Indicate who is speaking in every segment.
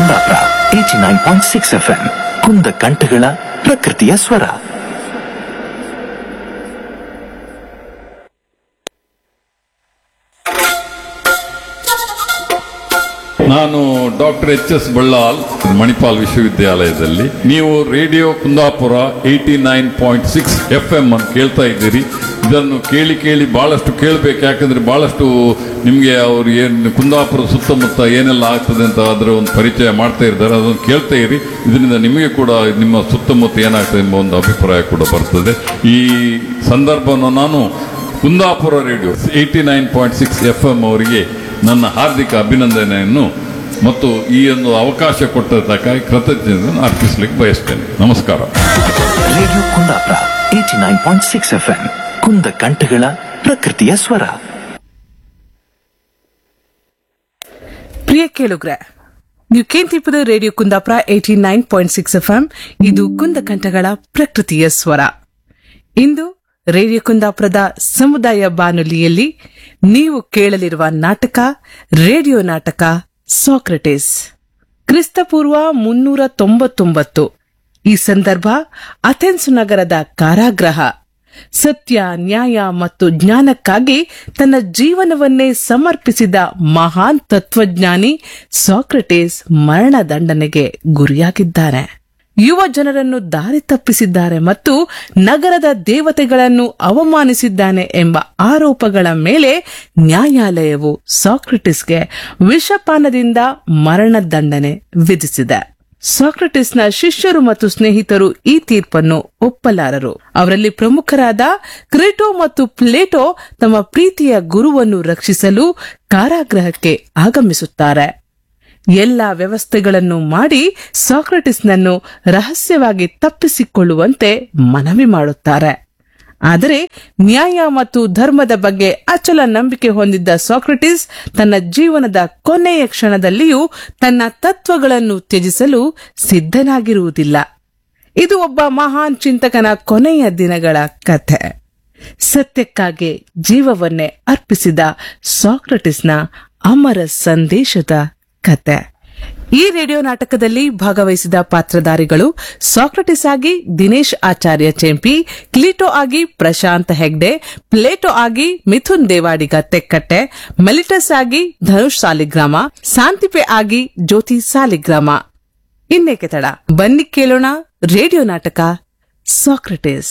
Speaker 1: Kundapura 89.6 FM ಕುಂದ ಕಂಠಗಳ ಪ್ರಕೃತಿಯ ಸ್ವರ.
Speaker 2: ನಾನು ಡಾಕ್ಟರ್ HS ಬಳ್ಳಾಲ್, ಮಣಿಪಾಲ್ ವಿಶ್ವವಿದ್ಯಾಲಯದಲ್ಲಿ. ನೀವು ರೇಡಿಯೋ ಕುಂದಾಪುರ 89.6 FM ಅನ್ನು ಕೇಳ್ತಾ ಇದ್ದೀರಿ. ಇದನ್ನು ಕೇಳಿ ಕೇಳಿ ಬಹಳಷ್ಟು ಕೇಳಬೇಕು, ಯಾಕಂದ್ರೆ ಬಹಳಷ್ಟು ನಿಮಗೆ ಅವರು ಏನು ಕುಂದಾಪುರ ಸುತ್ತಮುತ್ತ ಏನೆಲ್ಲ ಆಗ್ತದೆ ಅಂತ ಅದರ ಒಂದು ಪರಿಚಯ ಮಾಡ್ತಾ ಇದ್ದಾರೆ. ಅದನ್ನು ಕೇಳ್ತಾ ಇರಿ. ಇದರಿಂದ ನಿಮಗೆ ಕೂಡ ನಿಮ್ಮ ಸುತ್ತಮುತ್ತ ಏನಾಗ್ತದೆ ಎಂಬ ಒಂದು ಅಭಿಪ್ರಾಯ ಕೂಡ ಬರ್ತದೆ. ಈ ಸಂದರ್ಭವನ್ನು ನಾನು ಕುಂದಾಪುರ ರೇಡಿಯೋ 89.6 FM ಅವರಿಗೆ ನನ್ನ ಹಾರ್ದಿಕ ಅಭಿನಂದನೆಯನ್ನು ಮತ್ತು ಈ ಒಂದು ಅವಕಾಶ ಕೊಟ್ಟದಕ್ಕಾಗಿ ಕೃತಜ್ಞತೆಯನ್ನು ಅರ್ಪಿಸಲಿಕ್ಕೆ ಬಯಸ್ತೇನೆ. ನಮಸ್ಕಾರ.
Speaker 1: ರೇಡಿಯೋ ಕುಂದಾಪುರ 89.6 FM ಕುಂದ ಕಂಠಗಳ ಪ್ರಕೃತಿಯ ಸ್ವರ.
Speaker 3: ಪ್ರಿಯ ಕೇಳುಗ್ರೆ, ನೀವು ಕೇಳ್ತಿಪ್ಪದ ರೇಡಿಯೋ ಕುಂದಾಪುರ 89.6 FM. ಇದು ಕುಂದ ಕಂಠಗಳ ಪ್ರಕೃತಿಯ ಸ್ವರ. ಇಂದು ರೇಡಿಯೋ ಕುಂದಾಪುರದ ಸಮುದಾಯ ಬಾನುಲಿಯಲ್ಲಿ ನೀವು ಕೇಳಲಿರುವ ನಾಟಕ ರೇಡಿಯೋ ನಾಟಕ ಸಾಕ್ರೆಟಿಸ್. ಕ್ರಿಸ್ತಪೂರ್ವ 399. ಈ ಸಂದರ್ಭ ಅಥೆನ್ಸ್ ನಗರದ ಕಾರಾಗೃಹ. ಸತ್ಯ, ನ್ಯಾಯ ಮತ್ತು ಜ್ಞಾನಕ್ಕಾಗಿ ತನ್ನ ಜೀವನವನ್ನೇ ಸಮರ್ಪಿಸಿದ ಮಹಾನ್ ತತ್ವಜ್ಞಾನಿ ಸಾಕ್ರೆಟಿಸ್ ಮರಣದಂಡನೆಗೆ ಗುರಿಯಾಗಿದ್ದಾರೆ. ಯುವ ಜನರನ್ನು ದಾರಿ ತಪ್ಪಿಸಿದ್ದಾರೆ ಮತ್ತು ನಗರದ ದೇವತೆಗಳನ್ನು ಅವಮಾನಿಸಿದ್ದಾನೆ ಎಂಬ ಆರೋಪಗಳ ಮೇಲೆ ನ್ಯಾಯಾಲಯವು ಸಾಕ್ರೆಟಿಸ್ಗೆ ವಿಷಪಾನದಿಂದ ಮರಣದಂಡನೆ ವಿಧಿಸಿದೆ. ಸಾಕ್ರೆಟಿಸ್ನ ಶಿಷ್ಯರು ಮತ್ತು ಸ್ನೇಹಿತರು ಈ ತೀರ್ಪನ್ನು ಒಪ್ಪಲಾರರು. ಅವರಲ್ಲಿ ಪ್ರಮುಖರಾದ ಕ್ರೇಟೋ ಮತ್ತು ಪ್ಲೇಟೋ ತಮ್ಮ ಪ್ರೀತಿಯ ಗುರುವನ್ನು ರಕ್ಷಿಸಲು ಕಾರಾಗೃಹಕ್ಕೆ ಆಗಮಿಸುತ್ತಾರೆ. ಎಲ್ಲ ವ್ಯವಸ್ಥೆಗಳನ್ನು ಮಾಡಿ ಸಾಕ್ರೆಟಿಸ್ನನ್ನು ರಹಸ್ಯವಾಗಿ ತಪ್ಪಿಸಿಕೊಳ್ಳುವಂತೆ ಮನವಿ ಮಾಡುತ್ತಾರೆ. ಆದರೆ ನ್ಯಾಯ ಮತ್ತು ಧರ್ಮದ ಬಗ್ಗೆ ಅಚಲ ನಂಬಿಕೆ ಹೊಂದಿದ್ದ ಸಾಕ್ರೆಟಿಸ್ ತನ್ನ ಜೀವನದ ಕೊನೆಯ ಕ್ಷಣದಲ್ಲಿಯೂ ತನ್ನ ತತ್ವಗಳನ್ನು ತ್ಯಜಿಸಲು ಸಿದ್ಧನಾಗಿರುವುದಿಲ್ಲ. ಇದು ಒಬ್ಬ ಮಹಾನ್ ಚಿಂತಕನ ಕೊನೆಯ ದಿನಗಳ ಕಥೆ. ಸತ್ಯಕ್ಕಾಗಿ ಜೀವವನ್ನೇ ಅರ್ಪಿಸಿದ ಸಾಕ್ರೆಟಿಸ್ನ ಅಮರ ಸಂದೇಶದ ಕತೆ. ಈ ರೇಡಿಯೋ ನಾಟಕದಲ್ಲಿ ಭಾಗವಹಿಸಿದ ಪಾತ್ರಧಾರಿಗಳು ಸಾಕ್ರೆಟಿಸ್ ಆಗಿ ದಿನೇಶ್ ಆಚಾರ್ಯ ಚೆಂಪಿ, ಕ್ಲೀಟೋ ಆಗಿ ಪ್ರಶಾಂತ್ ಹೆಗ್ಡೆ, ಪ್ಲೇಟೋ ಆಗಿ ಮಿಥುನ್ ದೇವಾಡಿಗ ತೆಕ್ಕಟ್ಟೆ, ಮೆಲಿಟಸ್ ಆಗಿ ಧನುಷ್ ಸಾಲಿಗ್ರಾಮ, ಶಾಂತಿಪೆ ಆಗಿ ಜ್ಯೋತಿ ಸಾಲಿಗ್ರಾಮ. ಇನ್ನೇಕೆ ತಡ, ಬನ್ನಿ ಕೇಳೋಣ ರೇಡಿಯೋ ನಾಟಕ ಸಾಕ್ರೆಟಿಸ್.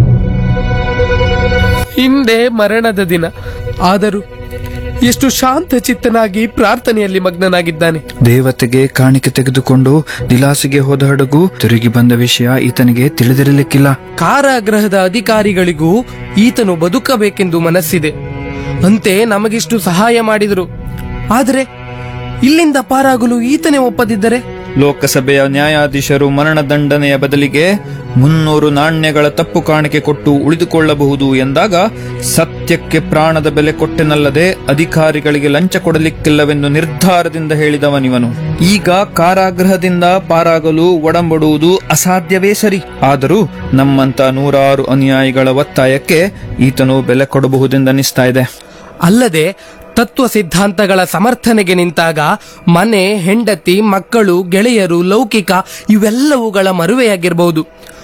Speaker 4: ಹಿಂದೆ ಮರಣದ ದಿನ, ಆದರೂ ಎಷ್ಟು ಶಾಂತ ಚಿತ್ತನಾಗಿ ಪ್ರಾರ್ಥನೆಯಲ್ಲಿ ಮಗ್ನನಾಗಿದ್ದಾನೆ.
Speaker 5: ದೇವತೆಗೆ ಕಾಣಿಕೆ ತೆಗೆದುಕೊಂಡು ದಿಲಾಸಿಗೆ ಹೋದ ಹಡಗು ತಿರುಗಿ ಬಂದ ವಿಷಯ ಈತನಿಗೆ ತಿಳಿದಿರಲಿಕ್ಕಿಲ್ಲ.
Speaker 4: ಕಾರಾಗೃಹದ ಅಧಿಕಾರಿಗಳಿಗೂ ಈತನು ಬದುಕಬೇಕೆಂದು ಮನಸ್ಸಿದೆ. ಅಂತೆ ನಮಗಿಷ್ಟು ಸಹಾಯ ಮಾಡಿದರು. ಆದರೆ ಇಲ್ಲಿಂದ ಪಾರಾಗಲು ಈತನೇ ಒಪ್ಪದಿದ್ದರೆ?
Speaker 5: ಲೋಕಸಭೆಯ ನ್ಯಾಯಾಧೀಶರು ಮರಣದಂಡನೆಯ ಬದಲಿಗೆ 300 ನಾಣ್ಯಗಳ ತಪ್ಪು ಕಾಣಿಕೆ ಕೊಟ್ಟು ಉಳಿದುಕೊಳ್ಳಬಹುದು ಎಂದಾಗ ಸತ್ಯಕ್ಕೆ ಪ್ರಾಣದ ಬೆಲೆ ಕೊಟ್ಟೆನಲ್ಲದೆ ಅಧಿಕಾರಿಗಳಿಗೆ ಲಂಚ ಕೊಡಲಿಕ್ಕಿಲ್ಲವೆಂದು ನಿರ್ಧಾರದಿಂದ ಹೇಳಿದವನಿವನು. ಈಗ ಕಾರಾಗೃಹದಿಂದ ಪಾರಾಗಲು ಒಡಂಬಡುವುದು ಅಸಾಧ್ಯವೇ ಸರಿ. ಆದರೂ ನಮ್ಮಂತ 100 ಅನುಯಾಯಿಗಳ ಒತ್ತಾಯಕ್ಕೆ ಈತನು ಬೆಲೆ ಕೊಡಬಹುದೆಂದನಿಸ್ತಾ ಇದೆ.
Speaker 4: ಅಲ್ಲದೆ ತತ್ವ ಸಿದ್ಧಾಂತಗಳ ಸಮರ್ಥನೆಗೆ ನಿಂತಾಗ ಮನೆ, ಹೆಂಡತಿ, ಮಕ್ಕಳು, ಗೆಳೆಯರು, ಲೌಕಿಕ ಇವೆಲ್ಲವುಗಳ ಮರುವೆಯಾಗಿರಬಹುದು.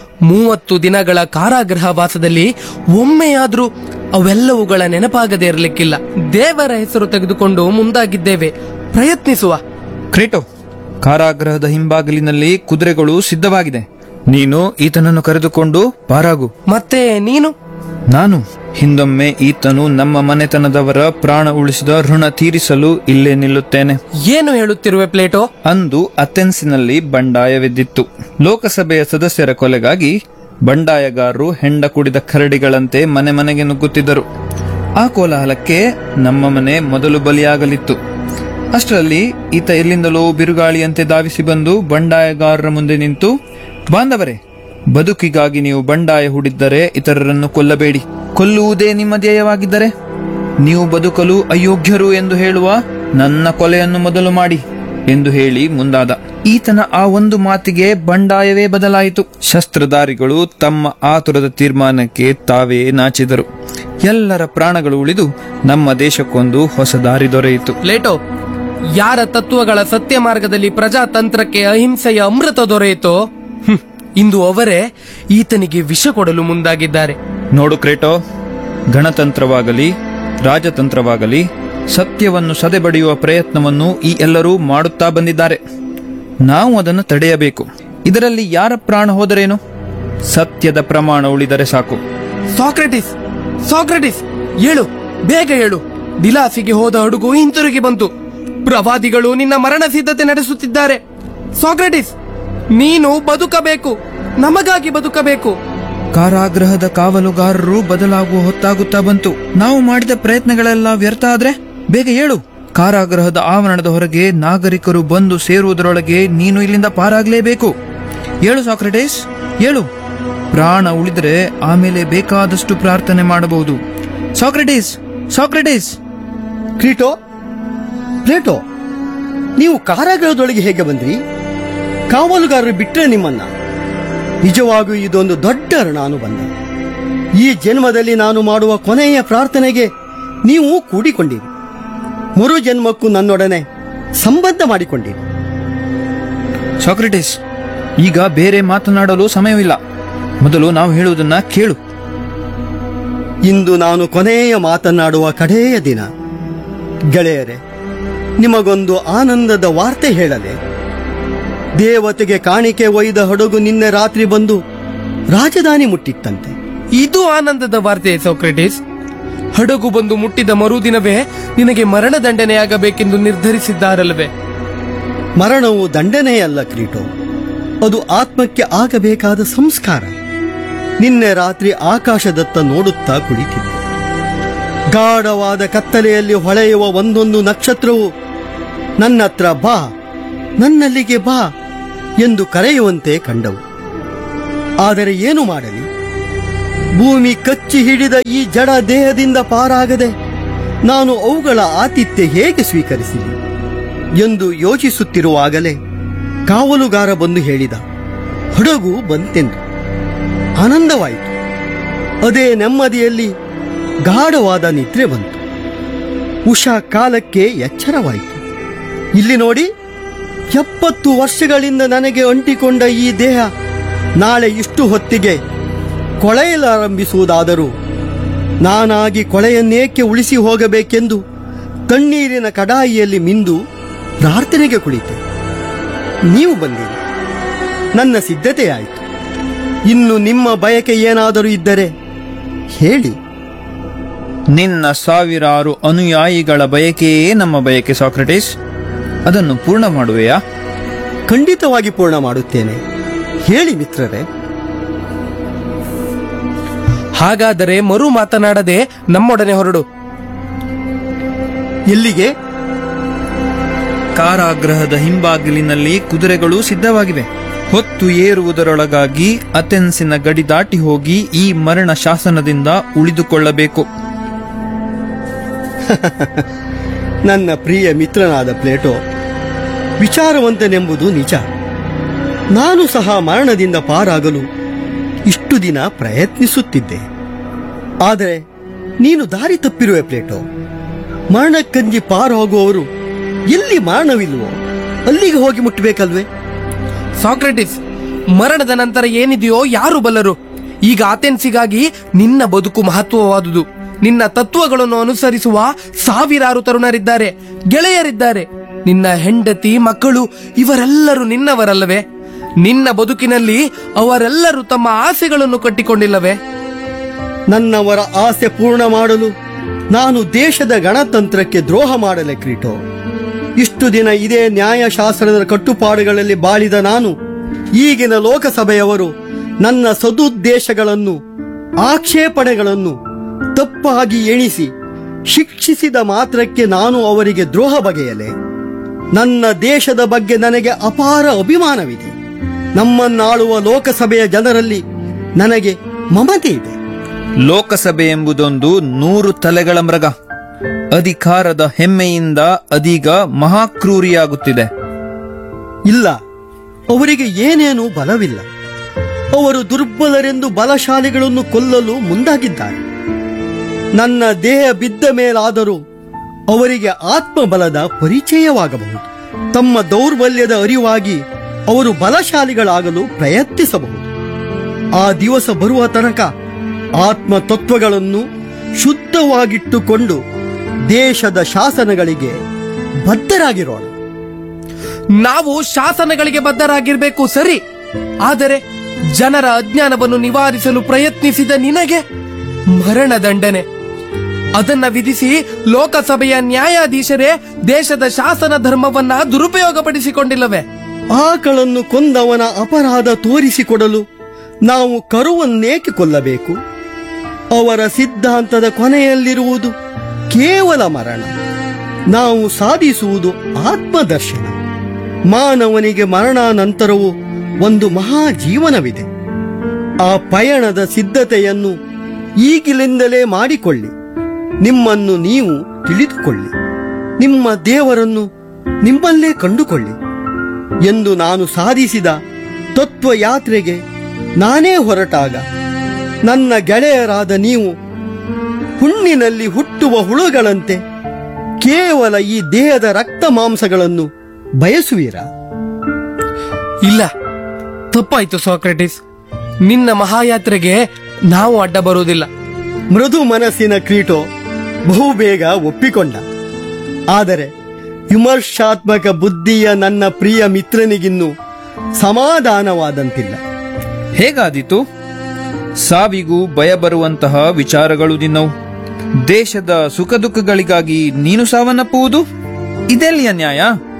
Speaker 4: 30 ದಿನಗಳ ಕಾರಾಗೃಹ ವಾಸದಲ್ಲಿ ಒಮ್ಮೆಯಾದ್ರೂ ಅವೆಲ್ಲವುಗಳ ನೆನಪಾಗದೇ ಇರಲಿಕ್ಕಿಲ್ಲ. ದೇವರ ಹೆಸರು ತೆಗೆದುಕೊಂಡು ಮುಂದಾಗಿದ್ದೇವೆ, ಪ್ರಯತ್ನಿಸುವ.
Speaker 5: ಕ್ರೇಟೋ, ಕಾರಾಗೃಹದ ಹಿಂಬಾಗಿಲಿನಲ್ಲಿ ಕುದುರೆಗಳು ಸಿದ್ಧವಾಗಿದೆ. ನೀನು ಈತನನ್ನು ಕರೆದುಕೊಂಡು ಪಾರಾಗು.
Speaker 4: ಮತ್ತೆ ನೀನು?
Speaker 5: ನಾನು ಹಿಂದೊಮ್ಮೆ ಈತನು ನಮ್ಮ ಮನೆತನದವರ ಪ್ರಾಣ ಉಳಿಸಿದ ಋಣ ತೀರಿಸಲು ಇಲ್ಲೇ ನಿಲ್ಲುತ್ತೇನೆ.
Speaker 4: ಏನು ಹೇಳುತ್ತಿರುವೆ ಪ್ಲೇಟೋ?
Speaker 5: ಅಂದು ಅಥೆನ್ಸಿನಲ್ಲಿ ಬಂಡಾಯವೆದ್ದಿತ್ತು. ಲೋಕಸಭೆಯ ಸದಸ್ಯರ ಕೊಲೆಗಾಗಿ ಬಂಡಾಯಗಾರರು ಹೆಂಡ ಕುಡಿದ ಕರಡಿಗಳಂತೆ ಮನೆ ಮನೆಗೆ ನುಗ್ಗುತ್ತಿದ್ದರು. ಆ ಕೋಲಾಹಲಕ್ಕೆ ನಮ್ಮ ಮನೆ ಮೊದಲು ಬಲಿಯಾಗಲಿತ್ತು. ಅಷ್ಟರಲ್ಲಿ ಈತ ಎಲ್ಲಿಂದಲೋ ಬಿರುಗಾಳಿಯಂತೆ ಧಾವಿಸಿ ಬಂದು ಬಂಡಾಯಗಾರರ ಮುಂದೆ ನಿಂತು, ಬಾಂಧವರೇ, ಬದುಕಿಗಾಗಿ ನೀವು ಬಂಡಾಯ ಹೂಡಿದ್ದರೆ ಇತರರನ್ನು ಕೊಲ್ಲಬೇಡಿ. ಕೊಲ್ಲುವುದೇ ನಿಮ್ಮ ಧ್ಯೇಯವಾಗಿದ್ದರೆ ನೀವು ಬದುಕಲು ಅಯೋಗ್ಯರು ಎಂದು ಹೇಳುವ ನನ್ನ ಕೊಲೆಯನ್ನು ಮೊದಲು ಮಾಡಿ ಎಂದು ಹೇಳಿ ಮುಂದಾದ. ಈತನ ಆ ಒಂದು ಮಾತಿಗೆ ಬಂಡಾಯವೇ ಬದಲಾಯಿತು. ಶಸ್ತ್ರಧಾರಿಗಳು ತಮ್ಮ ಆತುರದ ತೀರ್ಮಾನಕ್ಕೆ ತಾವೇ ನಾಚಿದರು. ಎಲ್ಲರ ಪ್ರಾಣಗಳು ಉಳಿದು ನಮ್ಮ ದೇಶಕ್ಕೊಂದು ಹೊಸ ದಾರಿ ದೊರೆಯಿತು.
Speaker 4: ಪ್ಲೇಟೋ, ಯಾರ ತತ್ವಗಳ ಸತ್ಯ ಮಾರ್ಗದಲ್ಲಿ ಪ್ರಜಾತಂತ್ರಕ್ಕೆ ಅಹಿಂಸೆಯ ಅಮೃತ ದೊರೆಯಿತೋ ಇಂದು ಅವರೇ ಈತನಿಗೆ ವಿಷ ಕೊಡಲು ಮುಂದಾಗಿದ್ದಾರೆ.
Speaker 5: ನೋಡು ಕ್ರೇಟೋ, ಗಣತಂತ್ರವಾಗಲಿ ರಾಜತಂತ್ರವಾಗಲಿ ಸತ್ಯವನ್ನು ಸದೆಬಡಿಯುವ ಪ್ರಯತ್ನವನ್ನು ಈ ಎಲ್ಲರೂ ಮಾಡುತ್ತಾ ಬಂದಿದ್ದಾರೆ. ನಾವು ಅದನ್ನು ತಡೆಯಬೇಕು. ಇದರಲ್ಲಿ ಯಾರ ಪ್ರಾಣ ಹೋದರೇನು? ಸತ್ಯದ ಪ್ರಮಾಣ ಉಳಿದರೆ ಸಾಕು.
Speaker 4: ಸಾಕ್ರೆಟಿಸ್, ಸಾಕ್ರೆಟಿಸ್, ಏಳು, ಬೇಗ ಏಳು. ದಿಲಾಸಿಗೆ ಹೋದ ಹಡಗು ಹಿಂತಿರುಗಿ ಬಂತು. ಪ್ರವಾದಿಗಳು ನಿನ್ನ ಮರಣ ಸಿದ್ಧತೆ ನಡೆಸುತ್ತಿದ್ದಾರೆ. ಸಾಕ್ರೆಟಿಸ್, ನೀನು ಬದುಕಬೇಕು, ನಮಗಾಗಿ ಬದುಕಬೇಕು.
Speaker 5: ಕಾರಾಗೃಹದ ಕಾವಲುಗಾರರು ಬದಲಾಗುವ ಹೊತ್ತಾಗುತ್ತಾ ಬಂತು. ನಾವು ಮಾಡಿದ ಪ್ರಯತ್ನಗಳೆಲ್ಲ ವ್ಯರ್ಥ ಆದ್ರೆ ಬೇಗ ಹೇಳು. ಕಾರಾಗೃಹದ ಆವರಣದ ಹೊರಗೆ ನಾಗರಿಕರು ಬಂದು ಸೇರುವುದರೊಳಗೆ ನೀನು ಇಲ್ಲಿಂದ ಪಾರಾಗಲೇಬೇಕು. ಹೇಳು ಸಾಕ್ರೆಟಿಸ್, ಹೇಳು. ಪ್ರಾಣ ಉಳಿದರೆ ಆಮೇಲೆ ಬೇಕಾದಷ್ಟು ಪ್ರಾರ್ಥನೆ ಮಾಡಬಹುದು. Socrates, Socrates.
Speaker 6: ಕ್ರೀಟೋ, ಪ್ಲೇಟೋ, ನೀವು ಕಾರಾಗೃಹದೊಳಗೆ ಹೇಗೆ ಬಂದ್ರಿ? ಕಾವಲುಗಾರರು ಬಿಟ್ರೆ ನಿಮ್ಮನ್ನ? ನಿಜವಾಗಿಯೂ ಇದೊಂದು ದೊಡ್ಡ ಋಣಾನುಬಂಧ. ಈ ಜನ್ಮದಲ್ಲಿ ನಾನು ಮಾಡುವ ಕೊನೆಯ ಪ್ರಾರ್ಥನೆಗೆ ನೀವು ಕೂಡಿಕೊಂಡಿರಿ. ಮರು ಜನ್ಮಕ್ಕೂ ನನ್ನೊಡನೆ ಸಂಬಂಧ ಮಾಡಿಕೊಂಡಿರಿ.
Speaker 5: ಸಾಕ್ರೆಟಿಸ್, ಈಗ ಬೇರೆ ಮಾತನಾಡಲು ಸಮಯವಿಲ್ಲ. ಮೊದಲು ನಾವು ಹೇಳುವುದನ್ನ ಕೇಳು.
Speaker 6: ಇಂದು ನಾನು ಕೊನೆಯ ಮಾತನಾಡುವ ಕಡೆಯ ದಿನ. ಗೆಳೆಯರೇ, ನಿಮಗೊಂದು ಆನಂದದ ವಾರ್ತೆ ಹೇಳಲೆ. ದೇವತೆಗೆ ಕಾಣಿಕೆ ಒಯ್ದ ಹಡಗು ನಿನ್ನೆ ರಾತ್ರಿ ಬಂದು ರಾಜಧಾನಿ ಮುಟ್ಟಿತ್ತಂತೆ.
Speaker 4: ಇದು ಆನಂದದ ವಾರ್ತೆ ಸಾಕ್ರೆಟಿಸ್. ಹಡಗು ಬಂದು ಮುಟ್ಟಿದ ಮರುದಿನವೇ ನಿನಗೆ ಮರಣದಂಡನೆಯಾಗಬೇಕೆಂದು ನಿರ್ಧರಿಸಿದ್ದಾರಲ್ಲವೇ?
Speaker 6: ಮರಣವು ದಂಡನೆಯಲ್ಲ ಕ್ರೀಟೋ, ಅದು ಆತ್ಮಕ್ಕೆ ಆಗಬೇಕಾದ ಸಂಸ್ಕಾರ. ನಿನ್ನೆ ರಾತ್ರಿ ಆಕಾಶದತ್ತ ನೋಡುತ್ತಾ ಕುಳಿತಿದ್ದೆ. ಗಾಢವಾದ ಕತ್ತಲೆಯಲ್ಲಿ ಹೊಳೆಯುವ ಒಂದೊಂದು ನಕ್ಷತ್ರವು ನನ್ನತ್ರ ಬಾ, ನನ್ನಲ್ಲಿಗೆ ಬಾ ಎಂದು ಕರೆಯುವಂತೆ ಕಂಡವು. ಆದರೆ ಏನು ಮಾಡಲಿ? ಭೂಮಿ ಕಚ್ಚಿ ಹಿಡಿದ ಈ ಜಡ ದೇಹದಿಂದ ಪಾರಾಗದೆ ನಾನು ಅವುಗಳ ಆತಿಥ್ಯ ಹೇಗೆ ಸ್ವೀಕರಿಸಲಿ ಎಂದು ಯೋಚಿಸುತ್ತಿರುವಾಗಲೇ ಕಾವಲುಗಾರ ಬಂದು ಹೇಳಿದ, ಹಡಗು ಬಂತೆಂದು. ಆನಂದವಾಯಿತು. ಅದೇ ನೆಮ್ಮದಿಯಲ್ಲಿ ಗಾಢವಾದ ನಿದ್ರೆ ಬಂತು. ಉಷಾ ಕಾಲಕ್ಕೆ ಎಚ್ಚರವಾಯಿತು. ಇಲ್ಲಿ ನೋಡಿ, 70 ವರ್ಷಗಳಿಂದ ನನಗೆ ಅಂಟಿಕೊಂಡ ಈ ದೇಹ ನಾಳೆ ಇಷ್ಟು ಹೊತ್ತಿಗೆ ಕೊಳೆಯಲಾರಂಭಿಸುವುದಾದರೂ ನಾನಾಗಿ ಕೊಳೆಯನ್ನೇಕೆ ಉಳಿಸಿ ಹೋಗಬೇಕೆಂದು ತಣ್ಣೀರಿನ ಕಡಾಯಿಯಲ್ಲಿ ಮಿಂದು ಪ್ರಾರ್ಥನೆಗೆ ಕುಳಿತೆ. ನೀವು ಬಂದಿರಿ, ನನ್ನ ಸಿದ್ಧತೆಯಾಯಿತು. ಇನ್ನು ನಿಮ್ಮ ಬಯಕೆ ಏನಾದರೂ ಇದ್ದರೆ ಹೇಳಿ.
Speaker 5: ನಿನ್ನ ಸಾವಿರಾರು ಅನುಯಾಯಿಗಳ ಬಯಕೆಯೇ ನಮ್ಮ ಬಯಕೆ ಸಾಕ್ರೆಟಿಸ್. ಅದನ್ನು ಪೂರ್ಣ ಮಾಡುವೆಯಾ?
Speaker 6: ಖಂಡಿತವಾಗಿ ಪೂರ್ಣ ಮಾಡುತ್ತೇನೆ. ಹೇಳಿ ಮಿತ್ರರೇ.
Speaker 4: ಹಾಗಾದರೆ ಮರು ಮಾತನಾಡದೆ ನಮ್ಮೊಡನೆ ಹೊರಡು.
Speaker 6: ಎಲ್ಲಿಗೆ?
Speaker 5: ಕಾರಾಗೃಹದ ಹಿಂಬಾಗಿಲಿನಲ್ಲಿ ಕುದುರೆಗಳು ಸಿದ್ಧವಾಗಿವೆ. ಹೊತ್ತು ಏರುವುದರೊಳಗಾಗಿ ಅಥೆನ್ಸಿನ ಗಡಿ ದಾಟಿ ಹೋಗಿ ಈ ಮರಣ ಶಾಸನದಿಂದ ಉಳಿದುಕೊಳ್ಳಬೇಕು.
Speaker 6: ನನ್ನ ಪ್ರಿಯ ಮಿತ್ರನಾದ ಪ್ಲೇಟೋ, ವಿಚಾರವಂತನೆಂಬುದು ನಿಜ. ನಾನು ಸಹ ಮರಣದಿಂದ ಪಾರಾಗಲು ಇಷ್ಟು ದಿನ ಪ್ರಯತ್ನಿಸುತ್ತಿದ್ದೆ. ಆದರೆ ನೀನು ದಾರಿ ತಪ್ಪಿರುವೆ ಪ್ಲೇಟೋ. ಮರಣಕ್ಕಂಜಿ ಪಾರು ಹೋಗುವವರು ಎಲ್ಲಿ ಮರಣವಿಲ್ವೋ ಅಲ್ಲಿಗೆ ಹೋಗಿ ಮುಟ್ಟಬೇಕಲ್ವೇ?
Speaker 4: ಸಾಕ್ರೆಟಿಸ್, ಮರಣದ ನಂತರ ಏನಿದೆಯೋ ಯಾರು ಬಲ್ಲರು. ಈಗ ಅಥೆನ್ಸಿಗಾಗಿ ನಿನ್ನ ಬದುಕು ಮಹತ್ವವಾದುದು. ನಿನ್ನ ತತ್ವಗಳನ್ನು ಅನುಸರಿಸುವ ಸಾವಿರಾರು ತರುಣರಿದ್ದಾರೆ, ಗೆಳೆಯರಿದ್ದಾರೆ. ನಿನ್ನ ಹೆಂಡತಿ, ಮಕ್ಕಳು ಇವರೆಲ್ಲರೂ ನಿನ್ನವರಲ್ಲವೇ? ನಿನ್ನ ಬದುಕಿನಲ್ಲಿ ಅವರೆಲ್ಲರೂ ತಮ್ಮ ಆಸೆಗಳನ್ನು ಕಟ್ಟಿಕೊಂಡಿಲ್ಲವೇ?
Speaker 6: ನನ್ನವರ ಆಸೆ ಪೂರ್ಣ ಮಾಡಲು ನಾನು ದೇಶದ ಗಣತಂತ್ರಕ್ಕೆ ದ್ರೋಹ ಮಾಡಲೆ ಕ್ರೀಟೋ. ಇಷ್ಟು ದಿನ ಇದೇ ನ್ಯಾಯಶಾಸ್ತ್ರದ ಕಟ್ಟುಪಾಡುಗಳಲ್ಲಿ ಬಾಳಿದ ನಾನು, ಈಗಿನ ಲೋಕಸಭೆಯವರು ನನ್ನ ಸದುದ್ದೇಶಗಳನ್ನು, ಆಕ್ಷೇಪಣೆಗಳನ್ನು ತಪ್ಪಾಗಿ ಎಣಿಸಿ ಶಿಕ್ಷಿಸಿದ ಮಾತ್ರಕ್ಕೆ ನಾನು ಅವರಿಗೆ ದ್ರೋಹ ಬಗೆಯಲೆ? ನನ್ನ ದೇಶದ ಬಗ್ಗೆ ನನಗೆ ಅಪಾರ ಅಭಿಮಾನವಿದೆ. ನಮ್ಮನ್ನಾಳುವ ಲೋಕಸಭೆಯ ಜನರಲ್ಲಿ ನನಗೆ ಮಮತೆ ಇದೆ.
Speaker 5: ಲೋಕಸಭೆ ಎಂಬುದೊಂದು 100 ತಲೆಗಳ ಮೃಗ. ಅಧಿಕಾರದ ಹೆಮ್ಮೆಯಿಂದ ಅದೀಗ ಮಹಾಕ್ರೂರಿಯಾಗುತ್ತಿದೆ.
Speaker 6: ಇಲ್ಲ, ಅವರಿಗೆ ಏನೇನೂ ಬಲವಿಲ್ಲ. ಅವರು ದುರ್ಬಲರೆಂದು ಬಲಶಾಲಿಗಳನ್ನು ಕೊಲ್ಲಲು ಮುಂದಾಗಿದ್ದಾರೆ. ನನ್ನ ದೇಹ ಬಿದ್ದ ಮೇಲಾದರೂ ಅವರಿಗೆ ಆತ್ಮಬಲದ ಪರಿಚಯವಾಗಬಹುದು. ತಮ್ಮ ದೌರ್ಬಲ್ಯದ ಅರಿವಾಗಿ ಅವರು ಬಲಶಾಲಿಗಳಾಗಲು ಪ್ರಯತ್ನಿಸಬಹುದು. ಆ ದಿವಸ ಬರುವ ತನಕ ಆತ್ಮ ತತ್ವಗಳನ್ನು ಶುದ್ಧವಾಗಿಟ್ಟುಕೊಂಡು ದೇಶದ ಶಾಸನಗಳಿಗೆ ಬದ್ಧರಾಗಿರೋಣ.
Speaker 4: ನಾವು ಶಾಸನಗಳಿಗೆ ಬದ್ಧರಾಗಿರ್ಬೇಕು ಸರಿ, ಆದರೆ ಜನರ ಅಜ್ಞಾನವನ್ನು ನಿವಾರಿಸಲು ಪ್ರಯತ್ನಿಸಿದ ನಿನಗೆ ಮರಣದಂಡನೆ ಅದನ್ನ ವಿಧಿಸಿ ಲೋಕಸಭೆಯ ನ್ಯಾಯಾಧೀಶರೇ ದೇಶದ ಶಾಸನ ಧರ್ಮವನ್ನ ದುರುಪಯೋಗಪಡಿಸಿಕೊಂಡಿಲ್ಲವೇ?
Speaker 6: ಆಕಳನ್ನು ಕೊಂದವನ ಅಪರಾಧ ತೋರಿಸಿಕೊಡಲು ನಾವು ಕರುವನ್ನೇಕೆ ಕೊಲ್ಲಬೇಕು? ಅವರ ಸಿದ್ಧಾಂತದ ಕೊನೆಯಲ್ಲಿರುವುದು ಕೇವಲ ಮರಣ. ನಾವು ಸಾಧಿಸುವುದು ಆತ್ಮದರ್ಶನ. ಮಾನವನಿಗೆ ಮರಣಾನಂತರವೂ ಒಂದು ಮಹಾಜೀವನವಿದೆ. ಆ ಪಯಣದ ಸಿದ್ಧತೆಯನ್ನು ಈಗಿನಿಂದಲೇ ಮಾಡಿಕೊಳ್ಳಿ. ನಿಮ್ಮನ್ನು ನೀವು ತಿಳಿದುಕೊಳ್ಳಿ, ನಿಮ್ಮ ದೇವರನ್ನು ನಿಮ್ಮಲ್ಲೇ ಕಂಡುಕೊಳ್ಳಿ ಎಂದು ನಾನು ಸಾಧಿಸಿದ ತತ್ವಯಾತ್ರೆಗೆ ನಾನೇ ಹೊರಟಾಗ ನನ್ನ ಗೆಳೆಯರಾದ ನೀವು ಹುಣ್ಣಿನಲ್ಲಿ ಹುಟ್ಟುವ ಹುಳುಗಳಂತೆ ಕೇವಲ ಈ ದೇಹದ ರಕ್ತ ಮಾಂಸಗಳನ್ನು ಬಯಸುವಿರಾ?
Speaker 4: ಇಲ್ಲ, ತಪ್ಪಾಯ್ತು ಸಾಕ್ರೆಟಿಸ್. ನಿನ್ನ ಮಹಾಯಾತ್ರೆಗೆ ನಾವು ಅಡ್ಡ ಬರುವುದಿಲ್ಲ.
Speaker 6: ಮೃದು ಮನಸ್ಸಿನ ಕ್ರೀಟೋ ಬಹುಬೇಗ ಒಪ್ಪಿಕೊಂಡ. ಆದರೆ ವಿಮರ್ಶಾತ್ಮಕ ಬುದ್ಧಿಯ ನನ್ನ ಪ್ರಿಯ ಮಿತ್ರನಿಗಿನ್ನೂ ಸಮಾಧಾನವಾದಂತಿಲ್ಲ.
Speaker 5: ಹೇಗಾದೀತು? ಸಾವಿಗೂ ಭಯ ಬರುವಂತಹ ವಿಚಾರಗಳು ದಿನವು. ದೇಶದ ಸುಖ ದುಃಖಗಳಿಗಾಗಿ ನೀನು ಸಾವನ್ನಪ್ಪುವುದು ಇದೆಲ್ಲಿಯ ನ್ಯಾಯ?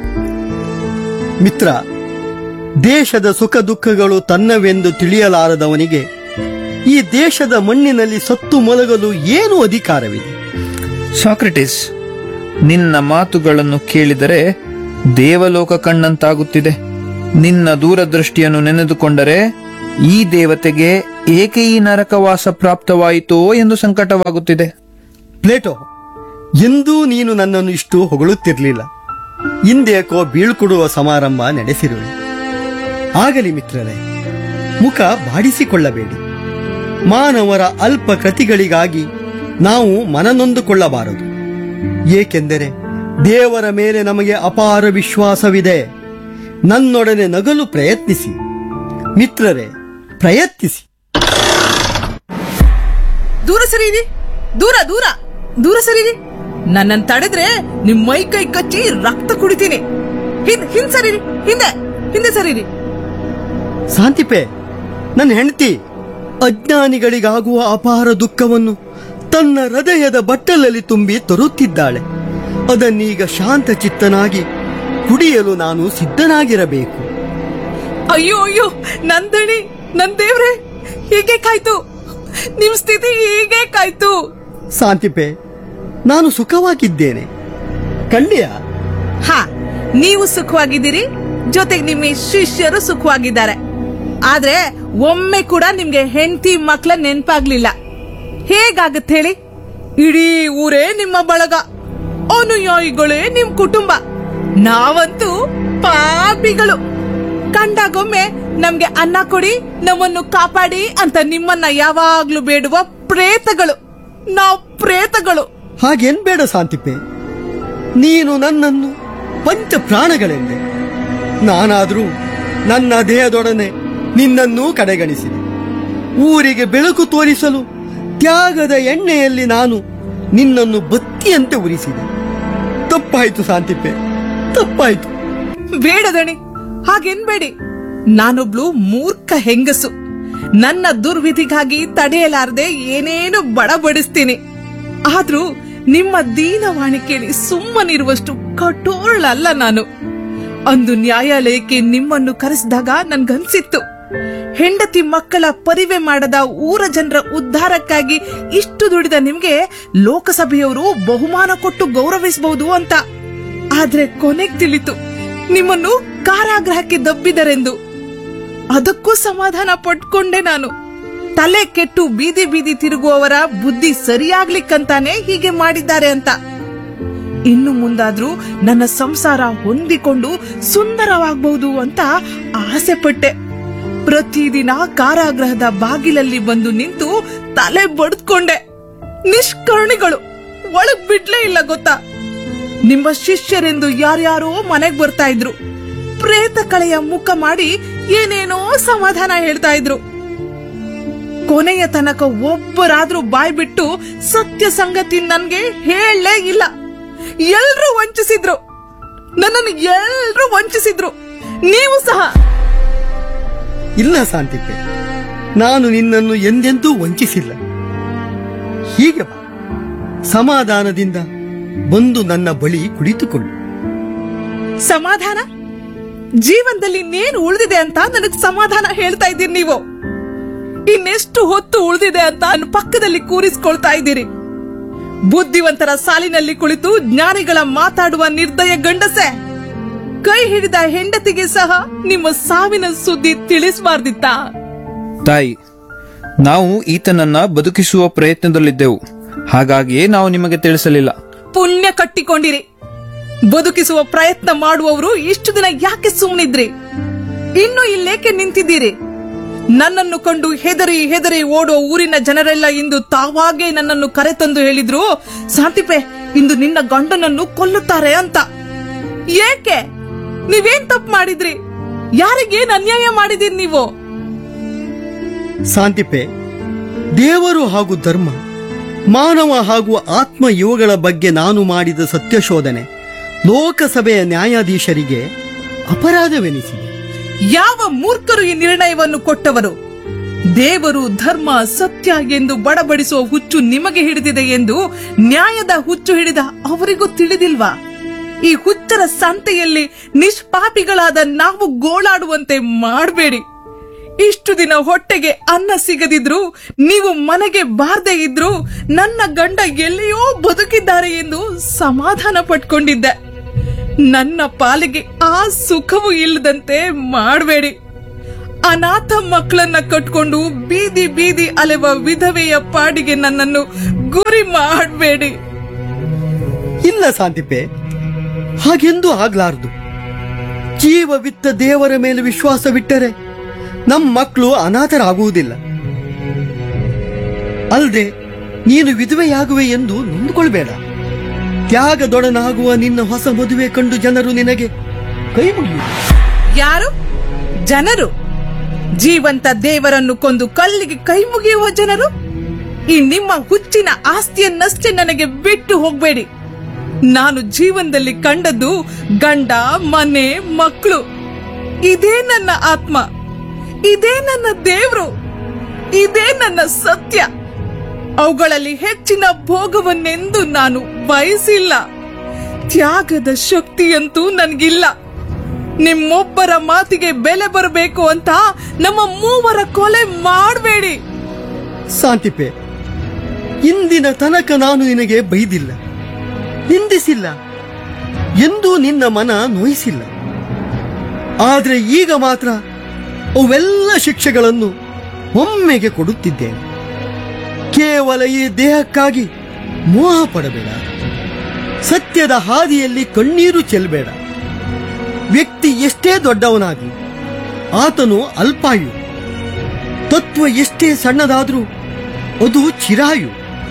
Speaker 6: ಮಿತ್ರ, ದೇಶದ ಸುಖ ದುಃಖಗಳು ತನ್ನವೆಂದು ತಿಳಿಯಲಾರದವನಿಗೆ ಈ ದೇಶದ ಮಣ್ಣಿನಲ್ಲಿ ಸತ್ತು ಮಲಗಲು ಏನು ಅಧಿಕಾರವಿದೆ?
Speaker 5: ಸಾಕ್ರೆಟಿಸ್, ನಿನ್ನ ಮಾತುಗಳನ್ನು ಕೇಳಿದರೆ ದೇವಲೋಕ ಕಣ್ಣಂತಾಗುತ್ತಿದೆ. ನಿನ್ನ ದೂರದೃಷ್ಟಿಯನ್ನು ನೆನೆದುಕೊಂಡರೆ ಈ ದೇವತೆಗೆ ಏಕೆ ಈ ನರಕವಾಸ ಪ್ರಾಪ್ತವಾಯಿತೋ ಎಂದು ಸಂಕಟವಾಗುತ್ತಿದೆ.
Speaker 6: ಪ್ಲೇಟೋ, ಎಂದೂ ನೀನು ನನ್ನನ್ನು ಇಷ್ಟು ಹೊಗಳುತ್ತಿರಲಿಲ್ಲ. ಇಂದೇಕೋ ಬೀಳ್ಕೊಡುವ ಸಮಾರಂಭ ನಡೆಸಿರುವೆ. ಆಗಲಿ ಮಿತ್ರರೇ, ಮುಖ ಬಾಡಿಸಿಕೊಳ್ಳಬೇಡಿ. ಮಾನವರ ಅಲ್ಪ ಕೃತಿಗಳಿಗಾಗಿ ನಾವು ಮನನೊಂದುಕೊಳ್ಳಬಾರದು. ಏಕೆಂದರೆ ದೇವರ ಮೇಲೆ ನಮಗೆ ಅಪಾರ ವಿಶ್ವಾಸವಿದೆ. ನನ್ನೊಡನೆ ನಗಲು ಪ್ರಯತ್ನಿಸಿ ಮಿತ್ರರೇ, ಪ್ರಯತ್ನಿಸಿ.
Speaker 3: ದೂರ ಸರೀರಿ, ದೂರ ದೂರ ದೂರ ಸರೀರಿ. ನನ್ನನ್ನು ತಡೆದ್ರೆ ನಿಮ್ ಮೈ ಕೈ ಕಚ್ಚಿ ರಕ್ತ ಕುಡಿತೀನಿ. ಹಿಂದ್ ಸರೀರಿ, ಹಿಂದೆ ಸರೀರಿ.
Speaker 6: ಶಾಂತಿಪೆ, ನನ್ನ ಹೆಂಡತಿ ಅಜ್ಞಾನಿಗಳಿಗಾಗುವ ಅಪಾರ ದುಃಖವನ್ನು ತನ್ನ ಹೃದಯದ ಬಟ್ಟಲಲ್ಲಿ ತುಂಬಿ ತರುತ್ತಿದ್ದಾಳೆ. ಅದನ್ನೀಗ ಶಾಂತ ಚಿತ್ತನಾಗಿ ಕುಡಿಯಲು ನಾನು ಸಿದ್ಧನಾಗಿರಬೇಕು.
Speaker 3: ಅಯ್ಯೋ ಅಯ್ಯೋ, ನಂದಣಿ, ನನ್ ದೇವ್ರೆ, ಹೀಗೆ ಕಾಯ್ತು. ನಿಮ್ ಸ್ಥಿತಿ ಹೀಗೆ ಕಾಯ್ತು.
Speaker 6: ಶಾಂತಿಪೆ, ನಾನು ಸುಖವಾಗಿದ್ದೇನೆ. ಕಂಡ್ಯಾ?
Speaker 3: ಹಾ, ನೀವು ಸುಖವಾಗಿದ್ದೀರಿ, ಜೊತೆಗೆ ನಿಮ್ಮ ಶಿಷ್ಯರು ಸುಖವಾಗಿದ್ದಾರೆ. ಆದ್ರೆ ಒಮ್ಮೆ ಕೂಡ ನಿಮ್ಗೆ ಹೆಂಡತಿ ಮಕ್ಳ ನೆನ್ಪಾಗ್ಲಿಲ್ಲ. ಹೇಗಾಗತ್ತೆ ಹೇಳಿ? ಇಡೀ ಊರೇ ನಿಮ್ಮ ಬಳಗ, ಅನುಯಾಯಿಗಳೇ ನಿಮ್ ಕುಟುಂಬ. ನಾವಂತೂ ಪಾಪಿಗಳು. ಕಂಡಾಗೊಮ್ಮೆ ನಮ್ಗೆ ಅನ್ನ ಕೊಡಿ, ನಮ್ಮನ್ನು ಕಾಪಾಡಿ ಅಂತ ನಿಮ್ಮನ್ನ ಯಾವಾಗ್ಲೂ ಬೇಡುವ ಪ್ರೇತಗಳು. ನಾವು ಪ್ರೇತಗಳು.
Speaker 6: ಹಾಗೇನ್ ಬೇಡ ಶಾಂತಿಪೆ. ನೀನು ನನ್ನನ್ನು ಪಂಚ ಪ್ರಾಣಗಳೆಂದೆ. ನಾನಾದ್ರೂ ನನ್ನ ದೇಹದೊಡನೆ ನಿನ್ನನ್ನೂ ಕಡೆಗಣಿಸಿದೆ. ಊರಿಗೆ ಬೆಳಕು ತೋರಿಸಲು ತ್ಯಾಗದ ಎಣ್ಣೆಯಲ್ಲಿ ನಾನು ನಿನ್ನನ್ನು ಬತ್ತಿಯಂತೆ ಉರಿಸಿದೆ. ತಪ್ಪಾಯ್ತು ಶಾಂತಿಪೆ, ತಪ್ಪಾಯ್ತು.
Speaker 3: ಬೇಡದಣಿ, ಹಾಗೆನ್ಬೇಡಿ. ನಾನೊಬ್ಳು ಮೂರ್ಖ ಹೆಂಗಸು. ನನ್ನ ದುರ್ವಿಧಿಗಾಗಿ ತಡೆಯಲಾರದೆ ಏನೇನು ಬಡಬಡಿಸ್ತೀನಿ. ಆದ್ರೂ ನಿಮ್ಮ ದೀನವಾಣಿ ಕೇಳಿ ಸುಮ್ಮನಿರುವಷ್ಟು ಕಠೋರಳಲ್ಲ ನಾನು. ಅಂದು ನ್ಯಾಯಾಲಯಕ್ಕೆ ನಿಮ್ಮನ್ನು ಕರೆಸಿದಾಗ ನನ್ಗನ್ಸಿತ್ತು, ಹೆಂಡತಿ ಮಕ್ಕಳ ಪರಿವೆ ಮಾಡದ ಊರ ಜನರ ಉದ್ಧಾರಕ್ಕಾಗಿ ಇಷ್ಟು ದುಡಿದ ನಿಮ್ಗೆ ಲೋಕಸಭೆಯವರು ಬಹುಮಾನ ಕೊಟ್ಟು ಗೌರವಿಸಬಹುದು ಅಂತ. ಆದ್ರೆ ಕೊನೆಗೆ ತಿಳಿತು ನಿಮ್ಮನ್ನು ಕಾರಾಗೃಹಕ್ಕೆ ದಬ್ಬಿದರೆಂದು. ಅದಕ್ಕೂ ಸಮಾಧಾನ ಪಟ್ಕೊಂಡೆ ನಾನು. ತಲೆ ಕೆಟ್ಟು ಬೀದಿ ಬೀದಿ ತಿರುಗುವವರ ಬುದ್ಧಿ ಸರಿಯಾಗ್ಲಿಕ್ಕಂತಾನೆ ಹೀಗೆ ಮಾಡಿದ್ದಾರೆ ಅಂತ. ಇನ್ನು ಮುಂದಾದ್ರೂ ನನ್ನ ಸಂಸಾರ ಹೊಂದಿಕೊಂಡು ಸುಂದರವಾಗಬಹುದು ಅಂತ ಆಸೆ ಪಟ್ಟೆ. ಪ್ರತಿದಿನ ಕಾರಾಗೃಹದ ಬಾಗಿಲಲ್ಲಿ ಬಂದು ನಿಂತು ತಲೆ ಬಡ್ಕೊಂಡೆ. ನಿಷ್ಕರ್ಣಿಗಳು ಒಳಗ್ ಬಿಡ್ಲೇ ಇಲ್ಲ ಗೊತ್ತಾ. ನಿಮ್ಮ ಶಿಷ್ಯರೆಂದು ಯಾರ್ಯಾರೋ ಮನೆಗ್ ಬರ್ತಾ ಇದ್ರು. ಪ್ರೇತ ಕಳೆಯ ಮುಖ ಮಾಡಿ ಏನೇನೋ ಸಮಾಧಾನ ಹೇಳ್ತಾ ಇದ್ರು. ಕೊನೆಯ ತನಕ ಒಬ್ಬರಾದ್ರೂ ಬಾಯ್ ಬಿಟ್ಟು ಸತ್ಯ ಸಂಗತಿ ನನ್ಗೆ ಹೇಳಲೇ ಇಲ್ಲ. ಎಲ್ರೂ ವಂಚಿಸಿದ್ರು, ನನ್ನನ್ನು ಎಲ್ರೂ ವಂಚಿಸಿದ್ರು, ನೀವು ಸಹ.
Speaker 6: ಇಲ್ಲ ಶಾಂತಿಪೆ, ನಾನು ನಿನ್ನನ್ನು ಎಂದೆಂದೂ ವಂಚಿಸಿಲ್ಲ. ಹೀಗೆ ಬಾ, ಸಮಾಧಾನದಿಂದ ಬಂದು ನನ್ನ ಬಳಿ ಕುಳಿತುಕೊಳ್ಳು.
Speaker 3: ಸಮಾಧಾನ? ಜೀವನದಲ್ಲಿ ಇನ್ನೇನು ಉಳಿದಿದೆ ಅಂತ ನನಗ್ ಸಮಾಧಾನ ಹೇಳ್ತಾ ಇದ್ದೀರಿ ನೀವು. ಇನ್ನೆಷ್ಟು ಹೊತ್ತು ಉಳಿದಿದೆ ಅಂತ ನನ್ನ ಪಕ್ಕದಲ್ಲಿ ಕೂರಿಸ್ಕೊಳ್ತಾ ಇದ್ದೀರಿ. ಬುದ್ಧಿವಂತರ ಸಾಲಿನಲ್ಲಿ ಕುಳಿತು ಜ್ಞಾನಿಗಳ ಮಾತಾಡುವ ನಿರ್ದಯ ಗಂಡಸೆ, ಕೈ ಹಿಡಿದ ಹೆಂಡತಿಗೆ ಸಹ ನಿಮ್ಮ ಸಾವಿನ ಸುದ್ದಿ ತಿಳಿಸಬಾರ್ದಿತ್ತ?
Speaker 5: ತಾಯಿ, ನಾವು ಈತನನ್ನ ಬದುಕಿಸುವ ಪ್ರಯತ್ನದಲ್ಲಿದ್ದೆವು, ಹಾಗಾಗಿಯೇ ನಾವು ನಿಮಗೆ ತಿಳಿಸಲಿಲ್ಲ.
Speaker 3: ಪುಣ್ಯ ಕಟ್ಟಿಕೊಂಡಿರಿ. ಬದುಕಿಸುವ ಪ್ರಯತ್ನ ಮಾಡುವವರು ಇಷ್ಟು ದಿನ ಯಾಕೆ ಸುಮ್ಮನಿದ್ರಿ? ಇನ್ನು ಇಲ್ಲೇಕೆ ನಿಂತಿದ್ದೀರಿ? ನನ್ನನ್ನು ಕಂಡು ಹೆದರಿ ಹೆದರಿ ಓಡುವ ಊರಿನ ಜನರೆಲ್ಲ ಇಂದು ತಾವಾಗೇ ನನ್ನನ್ನು ಕರೆತಂದು ಹೇಳಿದ್ರು, ಶಾಂತಿಪೆ, ಇಂದು ನಿನ್ನ ಗಂಡನನ್ನು ಕೊಲ್ಲುತ್ತಾರೆ ಅಂತ. ಏಕೆ? ನೀವೇನ್ ತಪ್ಪು ಮಾಡಿದ್ರಿ? ಯಾರಿಗೇನ್ ಅನ್ಯಾಯ ಮಾಡಿದಿರಿ ನೀವು?
Speaker 6: ಶಾಂತಿಪೆ, ದೇವರು ಹಾಗೂ ಧರ್ಮ, ಮಾನವ ಹಾಗೂ ಆತ್ಮ ಇವುಗಳ ಬಗ್ಗೆ ನಾನು ಮಾಡಿದ ಸತ್ಯಶೋಧನೆ ಲೋಕಸಭೆಯ ನ್ಯಾಯಾಧೀಶರಿಗೆ ಅಪರಾಧವೆನಿಸಿದೆ.
Speaker 3: ಯಾವ ಮೂರ್ಖರು ಈ ನಿರ್ಣಯವನ್ನು ಕೊಟ್ಟವರು? ದೇವರು, ಧರ್ಮ, ಸತ್ಯ ಎಂದು ಬಡಬಡಿಸುವ ಹುಚ್ಚು ನಿಮಗೆ ಹಿಡಿದಿದೆ ಎಂದು ನ್ಯಾಯದ ಹುಚ್ಚು ಹಿಡಿದ ಅವರಿಗೂ ತಿಳಿದಿಲ್ವಾ? ಈ ಹುಚ್ಚರ ಸಂತೆಯಲ್ಲಿ ನಿಷ್ಪಾಪಿಗಳಾದ ನಾವು ಗೋಳಾಡುವಂತೆ ಮಾಡಬೇಡಿ. ಇಷ್ಟು ದಿನ ಹೊಟ್ಟೆಗೆ ಅನ್ನ ಸಿಗದಿದ್ರು, ನೀವು ಮನೆಗೆ ಬಾರದೇ ಇದ್ರು, ನನ್ನ ಗಂಡ ಎಲ್ಲಿಯೋ ಬದುಕಿದ್ದಾರೆ ಎಂದು ಸಮಾಧಾನ ಪಟ್ಕೊಂಡಿದ್ದೆ. ನನ್ನ ಪಾಲಿಗೆ ಆ ಸುಖವೂ ಇಲ್ಲದಂತೆ ಮಾಡಬೇಡಿ. ಅನಾಥ ಮಕ್ಕಳನ್ನ ಕಟ್ಕೊಂಡು ಬೀದಿ ಬೀದಿ ಅಲೆವ ವಿಧವೆಯ ಪಾಡಿಗೆ ನನ್ನನ್ನು ಗುರಿ ಮಾಡಬೇಡಿ.
Speaker 6: ಇಲ್ಲ ಶಾಂತಿಪೆ, ಹಾಗೆಂದೂ ಆಗ್ಲಾರದು. ಜೀವವಿತ್ತ ದೇವರ ಮೇಲೆ ವಿಶ್ವಾಸವಿಟ್ಟರೆ ನಮ್ಮ ಮಕ್ಕಳು ಅನಾಥರಾಗುವುದಿಲ್ಲ. ಅಲ್ಲದೆ ನೀನು ವಿಧವೆಯಾಗುವೆ ಎಂದು ನೊಂದುಕೊಳ್ಬೇಡ. ತ್ಯಾಗದೊಡನಾಗುವ ನಿನ್ನ ಹೊಸ ಮದುವೆ ಕಂಡು ಜನರು ನಿನಗೆ ಕೈ ಮುಗಿಯುವರು.
Speaker 3: ಯಾರು ಜನರು? ಜೀವಂತ ದೇವರನ್ನು ಕೊಂದು ಕಲ್ಲಿಗೆ ಕೈ ಮುಗಿಯುವ ಜನರು? ಈ ನಿಮ್ಮ ಹುಚ್ಚಿನ ಆಸ್ತಿಯನ್ನಷ್ಟೇ ನನಗೆ ಬಿಟ್ಟು ಹೋಗ್ಬೇಡಿ. ನಾನು ಜೀವನದಲ್ಲಿ ಕಂಡದ್ದು ಗಂಡ, ಮನೆ, ಮಕ್ಕಳು. ಇದೇ ನನ್ನ ಆತ್ಮ, ಇದೇ ನನ್ನ ದೇವ್ರು, ಇದೇ ನನ್ನ ಸತ್ಯ. ಅವುಗಳಲ್ಲಿ ಹೆಚ್ಚಿನ ಭೋಗವನ್ನೆಂದು ನಾನು ಬಯಸಿಲ್ಲ. ತ್ಯಾಗದ ಶಕ್ತಿಯಂತೂ ನನಗಿಲ್ಲ. ನಿಮ್ಮೊಬ್ಬರ ಮಾತಿಗೆ ಬೆಲೆ ಬರಬೇಕು ಅಂತ ನಮ್ಮ ಮೂವರ ಕೊಲೆ ಮಾಡಬೇಡಿ.
Speaker 6: ಶಾಂತಿಪೆ, ಇಂದಿನ ತನಕ ನಾನು ನಿನಗೆ ಬೈದಿಲ್ಲ, ನಿಂದಿಸಿಲ್ಲ, ಎಂದೂ ನಿನ್ನ ಮನ ನೋಯಿಸಿಲ್ಲ. ಆದರೆ ಈಗ ಮಾತ್ರ ಅವೆಲ್ಲ ಶಿಕ್ಷೆಗಳನ್ನು ಒಮ್ಮೆಗೆ ಕೊಡುತ್ತಿದ್ದೇನೆ. ಕೇವಲ ಈ ದೇಹಕ್ಕಾಗಿ ಮೋಹ ಪಡಬೇಡ. ಸತ್ಯದ ಹಾದಿಯಲ್ಲಿ ಕಣ್ಣೀರು ಚೆಲ್ಲಬೇಡ. ವ್ಯಕ್ತಿ ಎಷ್ಟೇ ದೊಡ್ಡವನಾಗಲಿ ಆತನು ಅಲ್ಪಾಯು. ತತ್ವ ಎಷ್ಟೇ ಸಣ್ಣದಾದ್ರೂ ಅದು ಚಿರಾಯು.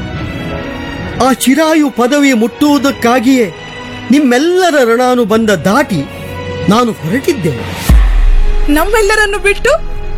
Speaker 6: ಆ ಚಿರಾಯು ಪದವಿ ಮುಟ್ಟುವುದಕ್ಕಾಗಿಯೇ ನಿಮ್ಮೆಲ್ಲರ ಋಣಾನುಬಂಧ ದಾಟಿ ನಾನು ಹೊರಟಿದ್ದೇನೆ.
Speaker 3: ನಮ್ಮೆಲ್ಲರನ್ನು ಬಿಟ್ಟು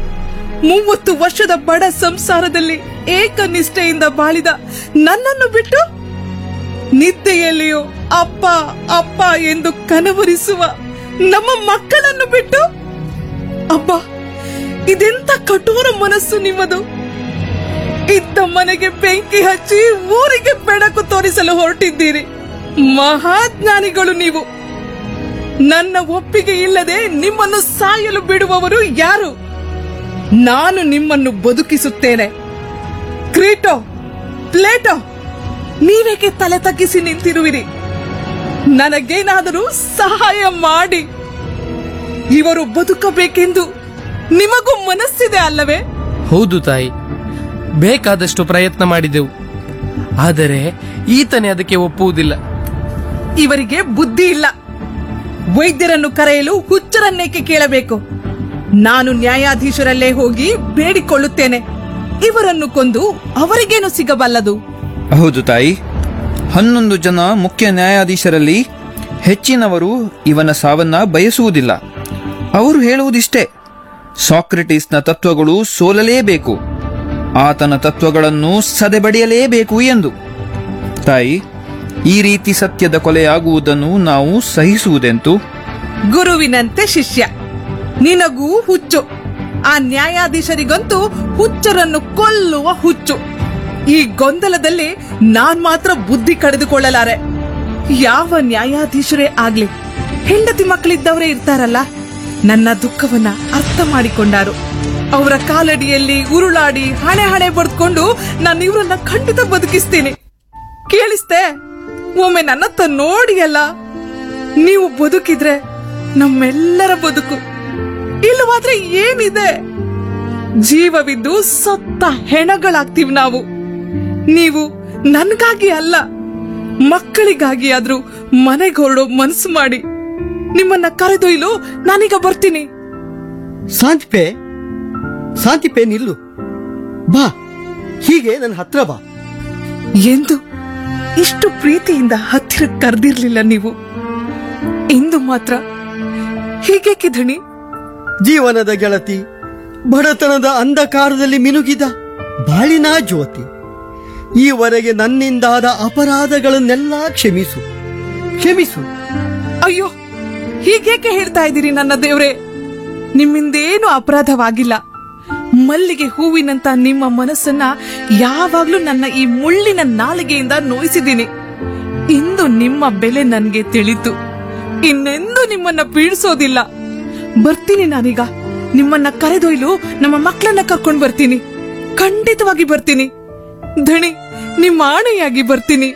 Speaker 3: 30 ವರ್ಷದ ಬಡ ಸಂಸಾರದಲ್ಲಿ ಏಕನಿಷ್ಠೆಯಿಂದ ಬಾಳಿದ ನನ್ನನ್ನು ಬಿಟ್ಟು, ನಿದ್ದೆಯಲ್ಲಿಯೂ ಅಪ್ಪ ಅಪ್ಪ ಎಂದು ಕನವರಿಸುವ ನಮ್ಮ ಮಕ್ಕಳನ್ನು ಬಿಟ್ಟು, ಅಬ್ಬ, ಇದೆಂತ ಕಠೋರ ಮನಸ್ಸು ನಿಮ್ಮದು. ಇದ್ದ ಮನೆಗೆ ಬೆಂಕಿ ಹಚ್ಚಿ ಊರಿಗೆ ಬೆಳಕು ತೋರಿಸಲು ಹೊರಟಿದ್ದೀರಿ. ಮಹಾಜ್ಞಾನಿಗಳು ನೀವು. ನನ್ನ ಒಪ್ಪಿಗೆ ಇಲ್ಲದೆ ನಿಮ್ಮನ್ನು ಸಾಯಲು ಬಿಡುವವರು ಯಾರು? ನಾನು ನಿಮ್ಮನ್ನು ಬದುಕಿಸುತ್ತೇನೆ. ಕ್ರೀಟೋ, ಪ್ಲೇಟೋ, ನೀವೇಕೆ ತಲೆ ತಗ್ಗಿಸಿ ನಿಂತಿರುವಿರಿ? ನನಗೇನಾದರೂ ಸಹಾಯ ಮಾಡಿ. ಇವರು ಬದುಕಬೇಕೆಂದು ನಿಮಗೂ ಮನಸ್ಸಿದೆ ಅಲ್ಲವೇ?
Speaker 4: ಹೌದು ತಾಯಿ, ಬೇಕಾದಷ್ಟು ಪ್ರಯತ್ನ ಮಾಡಿದೆವು, ಆದರೆ ಈತನೇ ಅದಕ್ಕೆ ಒಪ್ಪುವುದಿಲ್ಲ.
Speaker 3: ಇವರಿಗೆ ಬುದ್ಧಿ ಇಲ್ಲ. ವೈದ್ಯರನ್ನು ಕರೆಯಲು ಹುಚ್ಚರನ್ನೇಕೆ ಕೇಳಬೇಕು? ನಾನು ನ್ಯಾಯಾಧೀಶರಲ್ಲೇ ಹೋಗಿ ಬೇಡಿಕೊಳ್ಳುತ್ತೇನೆ. ಇವರನ್ನು ಕೊಂದು ಅವರಿಗೇನು ಸಿಗಬಲ್ಲದು?
Speaker 5: ಹೌದು ತಾಯಿ, 11 ಜನ ಮುಖ್ಯ ನ್ಯಾಯಾಧೀಶರಲ್ಲಿ ಹೆಚ್ಚಿನವರು ಇವನ ಸಾವನ್ನ ಬಯಸುವುದಿಲ್ಲ. ಅವರು ಹೇಳುವುದಿಷ್ಟೇ, ಸಾಕ್ರೆಟಿಸ್ನ ತತ್ವಗಳು ಸೋಲಲೇಬೇಕು, ಆತನ ತತ್ವಗಳನ್ನು ಸದೆಬಡಿಯಲೇಬೇಕು ಎಂದು. ತಾಯಿ, ಈ ರೀತಿ ಸತ್ಯದ ಕೊಲೆಯಾಗುವುದನ್ನು ನಾವು ಸಹಿಸುವುದೆಂತು?
Speaker 3: ಗುರುವಿನಂತೆ ಶಿಷ್ಯ. ನಿನಗೂ ಹುಚ್ಚು, ಆ ನ್ಯಾಯಾಧೀಶರಿಗಂತೂ ಹುಚ್ಚರನ್ನು ಕೊಲ್ಲುವ ಹುಚ್ಚು. ಈ ಗೊಂದಲದಲ್ಲಿ ನಾನ್ ಮಾತ್ರ ಬುದ್ಧಿ ಕಳೆದುಕೊಳ್ಳಲಾರೆ. ಯಾವ ನ್ಯಾಯಾಧೀಶರೇ ಆಗ್ಲಿ, ಹೆಂಡತಿ ಮಕ್ಕಳಿದ್ದವರೇ ಇರ್ತಾರಲ್ಲ, ನನ್ನ ದುಃಖವನ್ನ ಅರ್ಥ ಮಾಡಿಕೊಂಡಾರು. ಅವರ ಕಾಲಡಿಯಲ್ಲಿ ಉರುಳಾಡಿ ಹಣೆ ಹಣೆ ಬಡ್ಕೊಂಡು ನಾನು ಇವರನ್ನ ಖಂಡಿತ ಬದುಕಿಸ್ತೀನಿ. ಕೇಳಿಸ್ತೆ? ಒಮ್ಮೆ ನನ್ನತ್ತ ನೋಡಿಯಲ್ಲ. ನೀವು ಬದುಕಿದ್ರೆ ನಮ್ಮೆಲ್ಲರ ಬದುಕು, ಇಲ್ಲವಾದ್ರೆ ಏನಿದೆ? ಜೀವವಿದ್ದು ಸತ್ತ ಹೆಣಗಳಾಗ್ತೀವಿ ನಾವು. ನೀವು ನನ್ಗಾಗಿ ಅಲ್ಲ, ಮಕ್ಕಳಿಗಾಗಿ ಆದ್ರೂ ಮನೆಗೆ ಹೊರಡೋ ಮನಸ್ಸು ಮಾಡಿ ನಿಮ್ಮನ್ನ ಕರೆದೊಯ್ಲು ನಾನೀಗ ಬರ್ತೀನಿ.
Speaker 6: ಶಾಂತಿಪೆ ನಿಲ್ಲು, ಬಾ, ಹೀಗೆ ನನ್ನ ಹತ್ರ ಬಾ.
Speaker 3: ಎಂದು ಇಷ್ಟು ಪ್ರೀತಿಯಿಂದ ಹತ್ತಿರ ಕರೆದಿರ್ಲಿಲ್ಲ ನೀವು. ಇಂದು ಮಾತ್ರ ಹೀಗೇಕೆ ಧಣಿ?
Speaker 6: ಜೀವನದ ಗೆಳತಿ, ಬಡತನದ ಅಂಧಕಾರದಲ್ಲಿ ಮಿನುಗಿದ ಬಾಳಿನ ಜ್ಯೋತಿ, ಈವರೆಗೆ ನನ್ನಿಂದಾದ ಅಪರಾಧಗಳನ್ನೆಲ್ಲ ಕ್ಷಮಿಸು.
Speaker 3: ಅಯ್ಯೋ, ಹೀಗೇಕೆ ಹೇಳ್ತಾ ಇದ್ದೀರಿ ನನ್ನ ದೇವ್ರೆ? ನಿಮ್ಮಿಂದೇನು ಅಪರಾಧವಾಗಿಲ್ಲ. ಮಲ್ಲಿಗೆ ಹೂವಿನಂತ ನಿಮ್ಮ ಮನಸ್ಸನ್ನ ಯಾವಾಗ್ಲೂ ನನ್ನ ಈ ಮುಳ್ಳಿನ ನಾಲಿಗೆಯಿಂದ ನೋಯಿಸಿದ್ದೀನಿ. ಇಂದು ನಿಮ್ಮ ಬೆಲೆ ನನ್ಗೆ ತಿಳಿತು. ಇನ್ನೆಂದೂ ನಿಮ್ಮನ್ನ ಪೀಡಿಸೋದಿಲ್ಲ. ಬರ್ತೀನಿ ನಾನೀಗ. ನಿಮ್ಮನ್ನ ಕರೆದೊಯ್ಲು ನಮ್ಮ ಮಕ್ಕಳನ್ನ ಕರ್ಕೊಂಡು ಬರ್ತೀನಿ. ಖಂಡಿತವಾಗಿ ಬರ್ತೀನಿ ಧಣಿ, ನಿಮ್ಮ ಆಣೆಯಾಗಿ ಬರ್ತೀನಿ.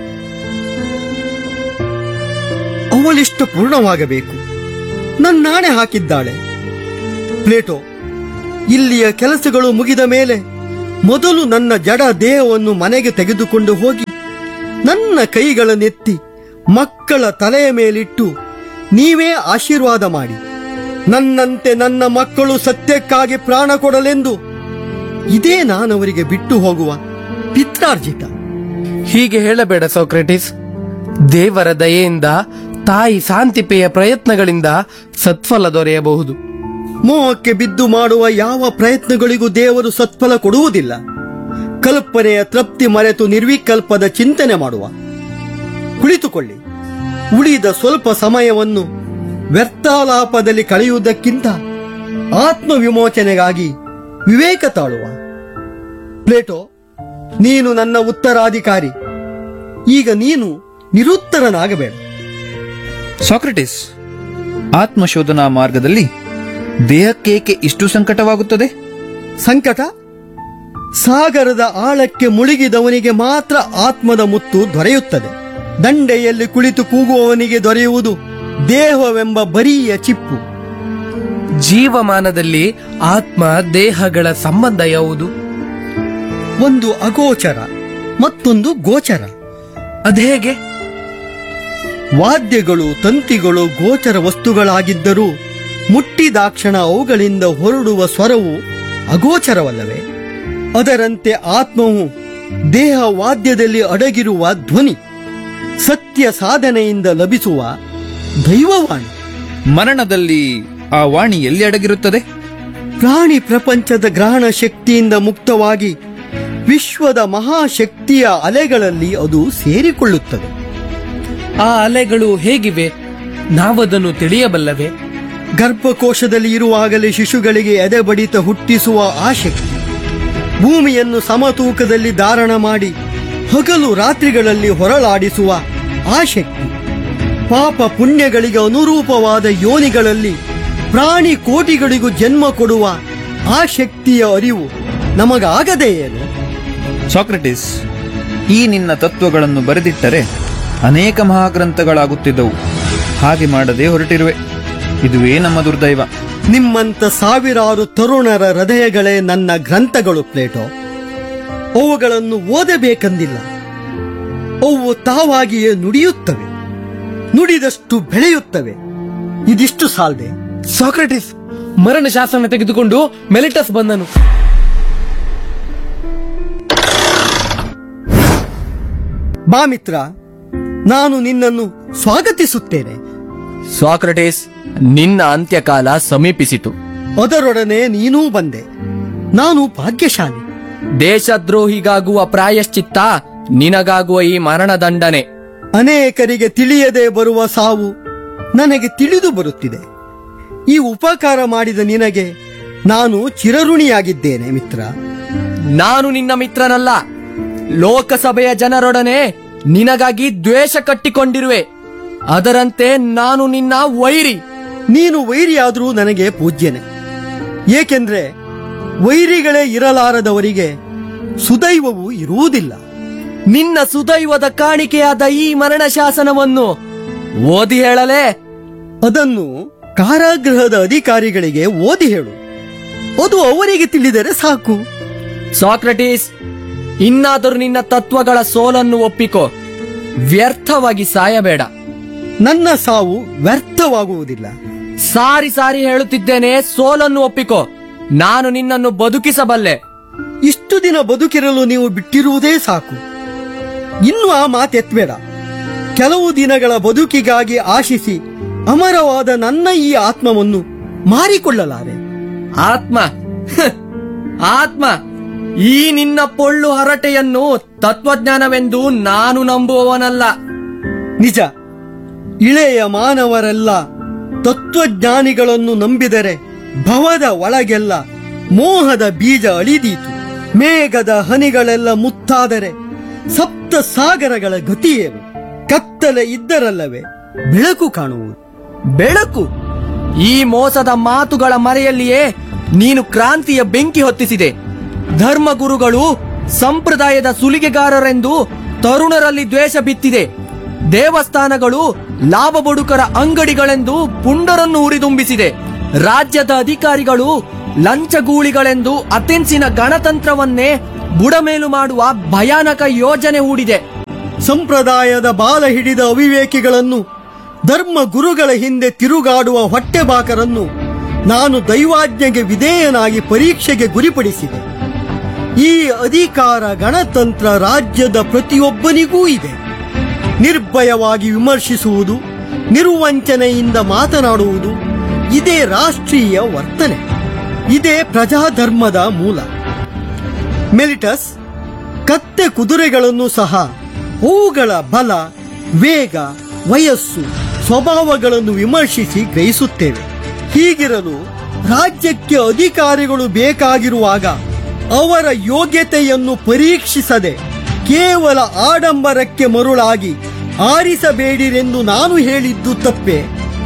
Speaker 6: ಅವಳಿಷ್ಟು ಪೂರ್ಣವಾಗಬೇಕು, ನನ್ನಾಣೆ ಹಾಕಿದ್ದಾಳೆ. ಪ್ಲೇಟೋ, ಇಲ್ಲಿಯ ಕೆಲಸಗಳು ಮುಗಿದ ಮೇಲೆ ಮೊದಲು ನನ್ನ ಜಡ ದೇಹವನ್ನು ಮನೆಗೆ ತೆಗೆದುಕೊಂಡು ಹೋಗಿ ನನ್ನ ಕೈಗಳನ್ನೆತ್ತಿ ಮಕ್ಕಳ ತಲೆಯ ಮೇಲಿಟ್ಟು ನೀವೇ ಆಶೀರ್ವಾದ ಮಾಡಿ, ನನ್ನಂತೆ ನನ್ನ ಮಕ್ಕಳು ಸತ್ಯಕ್ಕಾಗಿ ಪ್ರಾಣ ಕೊಡಲೆಂದು ಇದೇ ನಾನವರಿಗೆ ಬಿಟ್ಟು ಹೋಗುವ ಪಿತ್ರಾರ್ಜಿತ.
Speaker 4: ಹೀಗೆ ಹೇಳಬೇಡ ಸಾಕ್ರೆಟಿಸ್. ದೇವರ ದಯೆಯಿಂದ, ತಾಯಿ ಶಾಂತಿಪೆಯ ಪ್ರಯತ್ನಗಳಿಂದ ಸತ್ಫಲ ದೊರೆಯಬಹುದು.
Speaker 6: ಮೋಹಕ್ಕೆ ಬಿದ್ದು ಮಾಡುವ ಯಾವ ಪ್ರಯತ್ನಗಳಿಗೂ ದೇವರು ಸತ್ಫಲ ಕೊಡುವುದಿಲ್ಲ. ಕಲ್ಪನೆಯ ತೃಪ್ತಿ ಮರೆತು ನಿರ್ವಿಕಲ್ಪದ ಚಿಂತನೆ ಮಾಡುವ. ಕುಳಿತುಕೊಳ್ಳಿ. ಉಳಿದ ಸ್ವಲ್ಪ ಸಮಯವನ್ನು ವ್ಯರ್ಥಾಲಾಪದಲ್ಲಿ ಕಳೆಯುವುದಕ್ಕಿಂತ ಆತ್ಮವಿಮೋಚನೆಗಾಗಿ ವಿವೇಕ ತಾಳುವ. ಪ್ಲೇಟೋ, ನೀನು ನನ್ನ ಉತ್ತರಾಧಿಕಾರಿ. ಈಗ ನೀನು ನಿರುತ್ತರನಾಗಬೇಡ.
Speaker 5: ಸಾಕ್ರೆಟಿಸ್, ಆತ್ಮಶೋಧನಾ ಮಾರ್ಗದಲ್ಲಿ ದೇಹಕ್ಕೇಕೆ ಇಷ್ಟು ಸಂಕಟವಾಗುತ್ತದೆ?
Speaker 6: ಸಂಕಟ? ಸಾಗರದ ಆಳಕ್ಕೆ ಮುಳುಗಿದವನಿಗೆ ಮಾತ್ರ ಆತ್ಮದ ಮುತ್ತು ದೊರೆಯುತ್ತದೆ. ದಂಡೆಯಲ್ಲಿ ಕುಳಿತು ಕೂಗುವವನಿಗೆ ದೊರೆಯುವುದು ದೇಹವೆಂಬ ಬರಿಯ ಚಿಪ್ಪು.
Speaker 4: ಜೀವಮಾನದಲ್ಲಿ ಆತ್ಮ ದೇಹಗಳ ಸಂಬಂಧ ಯಾವುದು?
Speaker 6: ಒಂದು ಅಗೋಚರ, ಮತ್ತೊಂದು ಗೋಚರ.
Speaker 4: ಅದೇಗೆ?
Speaker 6: ವಾದ್ಯಗಳು, ತಂತಿಗಳು ಗೋಚರ ವಸ್ತುಗಳಾಗಿದ್ದರೂ ಮುಟ್ಟಿದಾಕ್ಷಣ ಅವುಗಳಿಂದ ಹೊರಡುವ ಸ್ವರವು ಅಗೋಚರವಲ್ಲವೇ? ಅದರಂತೆ ಆತ್ಮವು ದೇಹ ವಾದ್ಯದಲ್ಲಿ ಅಡಗಿರುವ ಧ್ವನಿ, ಸತ್ಯ ಸಾಧನೆಯಿಂದ ಲಭಿಸುವ ದೈವವಾಣಿ.
Speaker 5: ಮರಣದಲ್ಲಿ ಆ ವಾಣಿ ಎಲ್ಲಿ ಅಡಗಿರುತ್ತದೆ?
Speaker 6: ಪ್ರಾಣಿ ಪ್ರಪಂಚದ ಗ್ರಹಣ ಶಕ್ತಿಯಿಂದ ಮುಕ್ತವಾಗಿ ವಿಶ್ವದ ಮಹಾಶಕ್ತಿಯ ಅಲೆಗಳಲ್ಲಿ ಅದು ಸೇರಿಕೊಳ್ಳುತ್ತದೆ.
Speaker 4: ಆ ಅಲೆಗಳು ಹೇಗಿವೆ? ನಾವದನ್ನು ತಿಳಿಯಬಲ್ಲವೇ?
Speaker 6: ಗರ್ಭಕೋಶದಲ್ಲಿ ಇರುವಾಗಲೇ ಶಿಶುಗಳಿಗೆ ಎದೆಬಡಿತ ಹುಟ್ಟಿಸುವ ಆ ಶಕ್ತಿ, ಭೂಮಿಯನ್ನು ಸಮತೂಕದಲ್ಲಿ ಧಾರಣ ಮಾಡಿ ಹಗಲು ರಾತ್ರಿಗಳಲ್ಲಿ ಹೊರಳಾಡಿಸುವ ಆ ಶಕ್ತಿ, ಪಾಪ ಪುಣ್ಯಗಳಿಗೆ ಅನುರೂಪವಾದ ಯೋನಿಗಳಲ್ಲಿ ಪ್ರಾಣಿ ಕೋಟಿಗಳಿಗೂ ಜನ್ಮ ಕೊಡುವ ಆ ಶಕ್ತಿಯ ಅರಿವು ನಮಗಾಗದೇ ಏನು?
Speaker 5: ಸಾಕ್ರೆಟಿಸ್, ಈ ನಿನ್ನ ತತ್ವಗಳನ್ನು ಬರೆದಿಟ್ಟರೆ ಅನೇಕ ಮಹಾಗ್ರಂಥಗಳಾಗುತ್ತಿದ್ದವು. ಹಾಗೆ ಮಾಡದೆ ಹೊರಟಿರುವೆ. ಇದುವೇ ನಮ್ಮ ದುರ್ದೈವ.
Speaker 6: ನಿಮ್ಮಂತ ಸಾವಿರಾರು ತರುಣರ ಹೃದಯಗಳೇ ನನ್ನ ಗ್ರಂಥಗಳು ಪ್ಲೇಟೋ. ಅವುಗಳನ್ನು ಓದಬೇಕೆಂದಿಲ್ಲ. ಅವು ತಾವಾಗಿಯೇ ನುಡಿಯುತ್ತವೆ, ನುಡಿದಷ್ಟು ಬೆಳೆಯುತ್ತವೆ. ಇದಿಷ್ಟು ಸಾಲದೆ.
Speaker 4: ಸಾಕ್ರೆಟಿಸ್, ಮರಣ ಶಾಸನ ತೆಗೆದುಕೊಂಡು ಮೆಲಿಟಸ್ ಬಂದನು.
Speaker 6: ಬಾ ಮಿತ್ರ, ನಾನು ನಿನ್ನನ್ನು ಸ್ವಾಗತಿಸುತ್ತೇನೆ.
Speaker 4: ಸಾಕ್ರಟೀಸ್, ನಿನ್ನ ಅಂತ್ಯಕಾಲ ಸಮೀಪಿಸಿತು.
Speaker 6: ಅದರೊಡನೆ ನೀನೂ ಬಂದೆ. ನಾನು ಭಾಗ್ಯಶಾಲಿ.
Speaker 4: ದೇಶದ್ರೋಹಿಗಾಗುವ ಪ್ರಾಯಶ್ಚಿತ್ತ ನಿನಗಾಗುವ ಈ ಮರಣದಂಡನೆ.
Speaker 6: ಅನೇಕರಿಗೆ ತಿಳಿಯದೆ ಬರುವ ಸಾವು ನನಗೆ ತಿಳಿದು ಬರುತ್ತಿದೆ. ಈ ಉಪಕಾರ ಮಾಡಿದ ನಿನಗೆ ನಾನು ಚಿರಋಣಿಯಾಗಿದ್ದೇನೆ ಮಿತ್ರ.
Speaker 4: ನಾನು ನಿನ್ನ ಮಿತ್ರನಲ್ಲ. ಲೋಕಸಭೆಯ ಜನರೊಡನೆ ನಿನಗಾಗಿ ದ್ವೇಷ ಕಟ್ಟಿಕೊಂಡಿರುವೆ. ಅದರಂತೆ ನಾನು ನಿನ್ನ ವೈರಿ.
Speaker 6: ನೀನು ವೈರಿಯಾದರೂ ನನಗೆ ಪೂಜ್ಯನೆ. ಏಕೆಂದ್ರೆ ವೈರಿಗಳೇ ಇರಲಾರದವರಿಗೆ ಸುದೈವವು ಇರುವುದಿಲ್ಲ.
Speaker 4: ನಿನ್ನ ಸುದೈವದ ಕಾಣಿಕೆಯಾದ ಈ ಮರಣ ಶಾಸನವನ್ನು ಓದಿ ಹೇಳಲೇ?
Speaker 6: ಅದನ್ನು ಕಾರಾಗೃಹದ ಅಧಿಕಾರಿಗಳಿಗೆ ಓದಿ ಹೇಳು. ಅದು ಅವರಿಗೆ ತಿಳಿದರೆ ಸಾಕು.
Speaker 4: ಸಾಕ್ರಟೀಸ್, ಇನ್ನಾದರೂ ನಿನ್ನ ತತ್ವಗಳ ಸೋಲನ್ನು ಒಪ್ಪಿಕೋ. ವ್ಯರ್ಥವಾಗಿ ಸಾಯಬೇಡ.
Speaker 6: ನನ್ನ ಸಾವು ವ್ಯರ್ಥವಾಗುವುದಿಲ್ಲ.
Speaker 4: ಸಾರಿ ಸಾರಿ ಹೇಳುತ್ತಿದ್ದೇನೆ, ಸೋಲನ್ನು ಒಪ್ಪಿಕೋ. ನಾನು ನಿನ್ನನ್ನು ಬದುಕಿಸಬಲ್ಲೆ.
Speaker 6: ಇಷ್ಟು ದಿನ ಬದುಕಿರಲು ನೀವು ಬಿಟ್ಟಿರುವುದೇ ಸಾಕು. ಇನ್ನು ಆ ಮಾತೆತ್ಬೇಡ. ಕೆಲವು ದಿನಗಳ ಬದುಕಿಗಾಗಿ ಆಶಿಸಿ ಅಮರವಾದ ನನ್ನ ಈ ಆತ್ಮವನ್ನು ಮಾರಿಕೊಳ್ಳಲಾರೆ.
Speaker 4: ಆತ್ಮ ಆತ್ಮ, ಈ ನಿನ್ನ ಪೊಳ್ಳು ಹರಟೆಯನ್ನು ತತ್ವಜ್ಞಾನವೆಂದು ನಾನು ನಂಬುವವನಲ್ಲ.
Speaker 6: ನಿಜ, ಇಳೆಯ ಮಾನವರೆಲ್ಲ ತತ್ವಜ್ಞಾನಿಗಳನ್ನು ನಂಬಿದರೆ ಭವದ ಒಳಗೆಲ್ಲ ಮೋಹದ ಬೀಜ ಅಳಿದೀತು. ಮೇಘದ ಹನಿಗಳೆಲ್ಲ ಮುತ್ತಾದರೆ ಸಪ್ತ ಸಾಗರಗಳ ಗತಿಯೇನು? ಕತ್ತಲೆ ಇದ್ದರಲ್ಲವೇ ಬೆಳಕು ಕಾಣುವುದು.
Speaker 4: ಬೆಳಕು? ಈ ಮೋಸದ ಮಾತುಗಳ ಮರೆಯಲ್ಲಿಯೇ ನೀನು ಕ್ರಾಂತಿಯ ಬೆಂಕಿ ಹೊತ್ತಿಸಿದೆ. ಧರ್ಮಗುರುಗಳು ಸಂಪ್ರದಾಯದ ಸುಲಿಗೆಗಾರರೆಂದು ತರುಣರಲ್ಲಿ ದ್ವೇಷ ಬಿತ್ತಿದೆ. ದೇವಸ್ಥಾನಗಳು ಲಾಭ ಬಡುಕರ ಅಂಗಡಿಗಳೆಂದು ಪುಂಡರನ್ನು ಹುರಿದುಂಬಿಸಿದೆ. ರಾಜ್ಯದ ಅಧಿಕಾರಿಗಳು ಲಂಚಗೂಳಿಗಳೆಂದು ಅಥೆನ್ಸಿನ ಗಣತಂತ್ರವನ್ನೇ ಬುಡಮೇಲು ಮಾಡುವ ಭಯಾನಕ ಯೋಜನೆ ಹೂಡಿದೆ.
Speaker 6: ಸಂಪ್ರದಾಯದ ಬಾಲ ಹಿಡಿದ ಅವಿವೇಕಿಗಳನ್ನು, ಧರ್ಮ ಗುರುಗಳ ಹಿಂದೆ ತಿರುಗಾಡುವ ಹೊಟ್ಟೆಬಾಕರನ್ನು ನಾನು ದೈವಾಜ್ಞೆಗೆ ವಿಧೇಯನಾಗಿ ಪರೀಕ್ಷೆಗೆ ಗುರಿಪಡಿಸಿದೆ. ಈ ಅಧಿಕಾರ ಗಣತಂತ್ರ ರಾಜ್ಯದ ಪ್ರತಿಯೊಬ್ಬನಿಗೂ ಇದೆ. ನಿರ್ಭಯವಾಗಿ ವಿಮರ್ಶಿಸುವುದು, ನಿರ್ವಂಚನೆಯಿಂದ ಮಾತನಾಡುವುದು ಇದೇ ರಾಷ್ಟ್ರೀಯ ವರ್ತನೆ. ಇದೇ ಪ್ರಜಾಧರ್ಮದ ಮೂಲ. ಮೆಲಿಟಸ್, ಕತ್ತೆ ಕುದುರೆಗಳನ್ನು ಸಹ ಅವುಗಳ ಬಲ, ವೇಗ, ವಯಸ್ಸು, ಸ್ವಭಾವಗಳನ್ನು ವಿಮರ್ಶಿಸಿ ಗ್ರಹಿಸುತ್ತೇವೆ. ಹೀಗಿರಲು ರಾಜ್ಯಕ್ಕೆ ಅಧಿಕಾರಿಗಳು ಬೇಕಾಗಿರುವಾಗ ಅವರ ಯೋಗ್ಯತೆಯನ್ನು ಪರೀಕ್ಷಿಸದೆ ಕೇವಲ ಆಡಂಬರಕ್ಕೆ ಮರುಳಾಗಿ ಆರಿಸಬೇಡಿರೆಂದು ನಾನು ಹೇಳಿದ್ದು ತಪ್ಪೆ?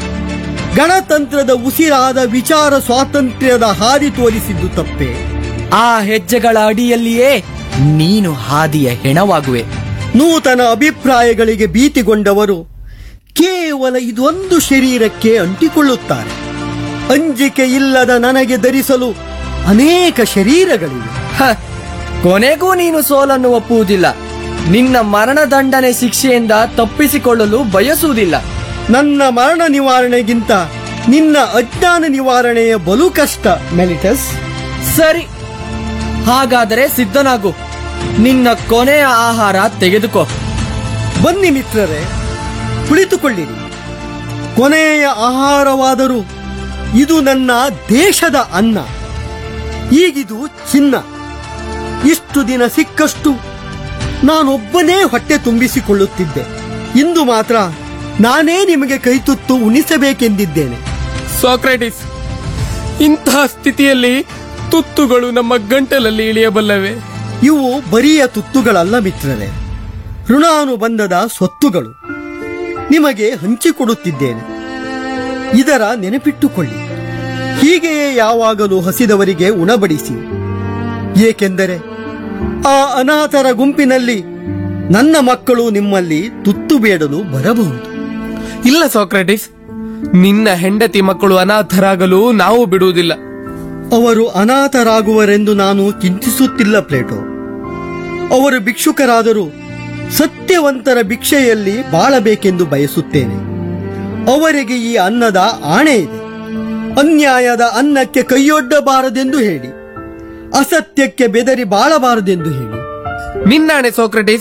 Speaker 6: ಗಣತಂತ್ರದ ಉಸಿರಾದ ವಿಚಾರ ಸ್ವಾತಂತ್ರ್ಯದ ಹಾದಿ ತೋರಿಸಿದ್ದು ತಪ್ಪೆ?
Speaker 4: ಆ ಹೆಜ್ಜೆಗಳ ಅಡಿಯಲ್ಲಿಯೇ ನೀನು ಹಾದಿಯ ಹೆಣವಾಗುವೆ.
Speaker 6: ನೂತನ ಅಭಿಪ್ರಾಯಗಳಿಗೆ ಭೀತಿಗೊಂಡವರು ಕೇವಲ ಇದೊಂದು ಶರೀರಕ್ಕೆ ಅಂಟಿಕೊಳ್ಳುತ್ತಾರೆ. ಅಂಜಿಕೆ ಇಲ್ಲದ ನನಗೆ ಧರಿಸಲು ಅನೇಕ ಶರೀರಗಳಿವೆ.
Speaker 4: ಕೊನೆಗೂ ನೀನು ಸೋಲನ್ನು ಒಪ್ಪುವುದಿಲ್ಲ. ನಿನ್ನ ಮರಣದಂಡನೆ ಶಿಕ್ಷೆಯಿಂದ ತಪ್ಪಿಸಿಕೊಳ್ಳಲು ಬಯಸುವುದಿಲ್ಲ.
Speaker 6: ನನ್ನ ಮರಣ ನಿವಾರಣೆಗಿಂತ ನಿನ್ನ ಅಜ್ಞಾನ ನಿವಾರಣೆಯ ಬಲು ಕಷ್ಟ ಮೆಲಿಟಸ್.
Speaker 4: ಸರಿ, ಹಾಗಾದರೆ ಸಿದ್ಧನಾಗು. ನಿನ್ನ ಕೊನೆಯ ಆಹಾರ ತೆಗೆದುಕೋ.
Speaker 6: ಬನ್ನಿ ಮಿತ್ರರೇ, ಕುಳಿತುಕೊಳ್ಳಿರಿ. ಕೊನೆಯ ಆಹಾರವಾದರೂ ಇದು ನನ್ನ ದೇಶದ ಅನ್ನ. ಈಗಿದು ಚಿನ್ನ. ಇಷ್ಟು ದಿನ ಸಿಕ್ಕಷ್ಟು ನಾನೊಬ್ಬನೇ ಹೊಟ್ಟೆ ತುಂಬಿಸಿಕೊಳ್ಳುತ್ತಿದ್ದೆ. ಇಂದು ಮಾತ್ರ ನಾನೇ ನಿಮಗೆ ಕೈತುತ್ತು ಉಣಿಸಬೇಕೆಂದಿದ್ದೇನೆ.
Speaker 4: ಸಾಕ್ರೆಟಿಸ್, ಇಂತಹ ಸ್ಥಿತಿಯಲ್ಲಿ ತುತ್ತುಗಳು ನಮ್ಮ ಗಂಟಲಲ್ಲಿ ಇಳಿಯಬಲ್ಲವೇ?
Speaker 6: ಇವು ಬರಿಯ ತುತ್ತುಗಳಲ್ಲ ಮಿತ್ರರೇ, ಋಣಾನುಬಂಧದ ಸ್ವತ್ತುಗಳು. ನಿಮಗೆ ಹಂಚಿಕೊಡುತ್ತಿದ್ದೇನೆ. ಇದರ ನೆನಪಿಟ್ಟುಕೊಳ್ಳಿ. ಹೀಗೆಯೇ ಯಾವಾಗಲೂ ಹಸಿದವರಿಗೆ ಉಣಬಡಿಸಿ. ಏಕೆಂದರೆ ಆ ಅನಾಥರ ಗುಂಪಿನಲ್ಲಿ ನನ್ನ ಮಕ್ಕಳು ನಿಮ್ಮಲ್ಲಿ ತುತ್ತು ಬೇಡಲು ಬರಬಹುದು.
Speaker 4: ಇಲ್ಲ ಸಾಕ್ರೆಟಿಸ್, ನಿನ್ನ ಹೆಂಡತಿ ಮಕ್ಕಳು ಅನಾಥರಾಗಲು ನಾವು ಬಿಡುವುದಿಲ್ಲ.
Speaker 6: ಅವರು ಅನಾಥರಾಗುವರೆಂದು ನಾನು ಚಿಂತಿಸುತ್ತಿಲ್ಲ ಪ್ಲೇಟೋ. ಅವರು ಭಿಕ್ಷುಕರಾದರೂ ಸತ್ಯವಂತರ ಭಿಕ್ಷೆಯಲ್ಲಿ ಬಾಳಬೇಕೆಂದು ಬಯಸುತ್ತೇನೆ. ಅವರಿಗೆ ಈ ಅನ್ನದ ಆಣೆ ಇದೆ. ಅನ್ಯಾಯದ ಅನ್ನಕ್ಕೆ ಕೈಯೊಡ್ಡಬಾರದೆಂದು ಹೇಳಿ, ಅಸತ್ಯಕ್ಕೆ ಬೆದರಿ ಬಾಳಬಾರದೆಂದು ಹೇಳಿ.
Speaker 4: ನಿನ್ನಾಣೆ ಸಾಕ್ರೆಟಿಸ್,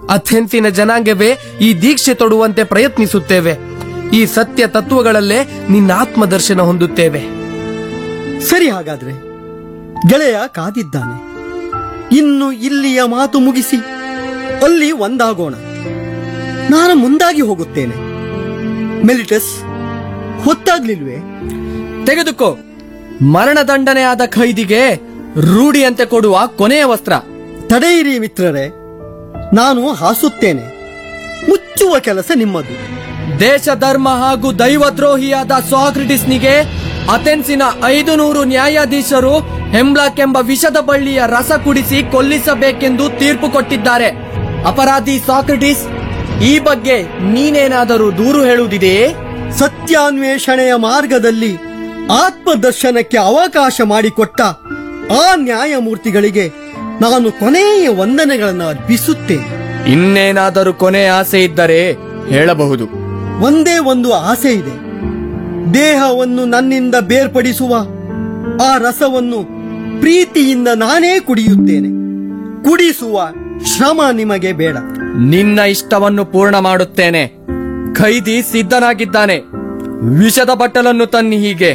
Speaker 4: ಅಥೆನ್ಸಿನ ಜನಾಂಗವೇ ಈ ದೀಕ್ಷೆ ತೊಡುವಂತೆ ಪ್ರಯತ್ನಿಸುತ್ತೇವೆ. ಈ ಸತ್ಯ ತತ್ವಗಳಲ್ಲೇ ನಿನ್ನ ಆತ್ಮದರ್ಶನ ಹೊಂದುತ್ತೇವೆ.
Speaker 6: ಸರಿ, ಹಾಗಾದ್ರೆ ಗೆಳೆಯ ಕಾದಿದ್ದಾನೆ. ಇನ್ನು ಇಲ್ಲಿಯ ಮಾತು ಮುಗಿಸಿ ಅಲ್ಲಿ ಒಂದಾಗೋಣ. ನಾನು ಮುಂದಾಗಿ ಹೋಗುತ್ತೇನೆ. ಮೆಲಿಟಸ್, ಹೊತ್ತಾಗ್ಲಿಲ್ವೇ?
Speaker 4: ತೆಗೆದುಕೋ, ಮರಣದಂಡನೆ ಆದ ಖೈದಿಗೆ ರೂಢಿಯಂತೆ ಕೊಡುವ ಕೊನೆಯ ವಸ್ತ್ರ.
Speaker 6: ತಡೆಯಿರಿ ಮಿತ್ರರೇ, ನಾನು ಹಾಸುತ್ತೇನೆ. ಮುಚ್ಚುವ ಕೆಲಸ ನಿಮ್ಮದು.
Speaker 4: ದೇಶ ಧರ್ಮ ಹಾಗೂ ದೈವದ್ರೋಹಿಯಾದ ಸಾಕ್ರೆಟಿಸ್ನಿಗೆ ಅಥೆನ್ಸಿನ 500 ನ್ಯಾಯಾಧೀಶರು ಹೆಮ್ಲಾಕ್ ಎಂಬ ವಿಷದ ಬಳ್ಳಿಯ ರಸ ಕುಡಿಸಿ ಕೊಲ್ಲಿಸಬೇಕೆಂದು ತೀರ್ಪು ಕೊಟ್ಟಿದ್ದಾರೆ. ಅಪರಾಧಿ ಸಾಕ್ರೆಟಿಸ್, ಈ ಬಗ್ಗೆ ನೀನೇನಾದರೂ ದೂರು ಹೇಳುವುದಿದೆಯೇ?
Speaker 6: ಸತ್ಯಾನ್ವೇಷಣೆಯ ಮಾರ್ಗದಲ್ಲಿ ಆತ್ಮದರ್ಶನಕ್ಕೆ ಅವಕಾಶ ಮಾಡಿಕೊಟ್ಟ ಆ ನ್ಯಾಯಮೂರ್ತಿಗಳಿಗೆ ನಾನು ಕೊನೆಯ ವಂದನೆಗಳನ್ನು ಅರ್ಪಿಸುತ್ತೇನೆ.
Speaker 4: ಇನ್ನೇನಾದರೂ ಕೊನೆ ಆಸೆ ಇದ್ದರೆ ಹೇಳಬಹುದು.
Speaker 6: ಒಂದೇ ಒಂದು ಆಸೆ ಇದೆ. ದೇಹವನ್ನು ನನ್ನಿಂದ ಬೇರ್ಪಡಿಸುವ ಆ ರಸವನ್ನು ಪ್ರೀತಿಯಿಂದ ನಾನೇ ಕುಡಿಯುತ್ತೇನೆ. ಕುಡಿಸುವ ಶ್ರಮ ನಿಮಗೆ ಬೇಡ.
Speaker 4: ನಿನ್ನ ಇಷ್ಟವನ್ನು ಪೂರ್ಣ ಮಾಡುತ್ತೇನೆ. ಖೈದಿ ಸಿದ್ಧನಾಗಿದ್ದಾನೆ. ವಿಷದ ಬಟ್ಟಲನ್ನು ತನ್ನಿ. ಹೀಗೆ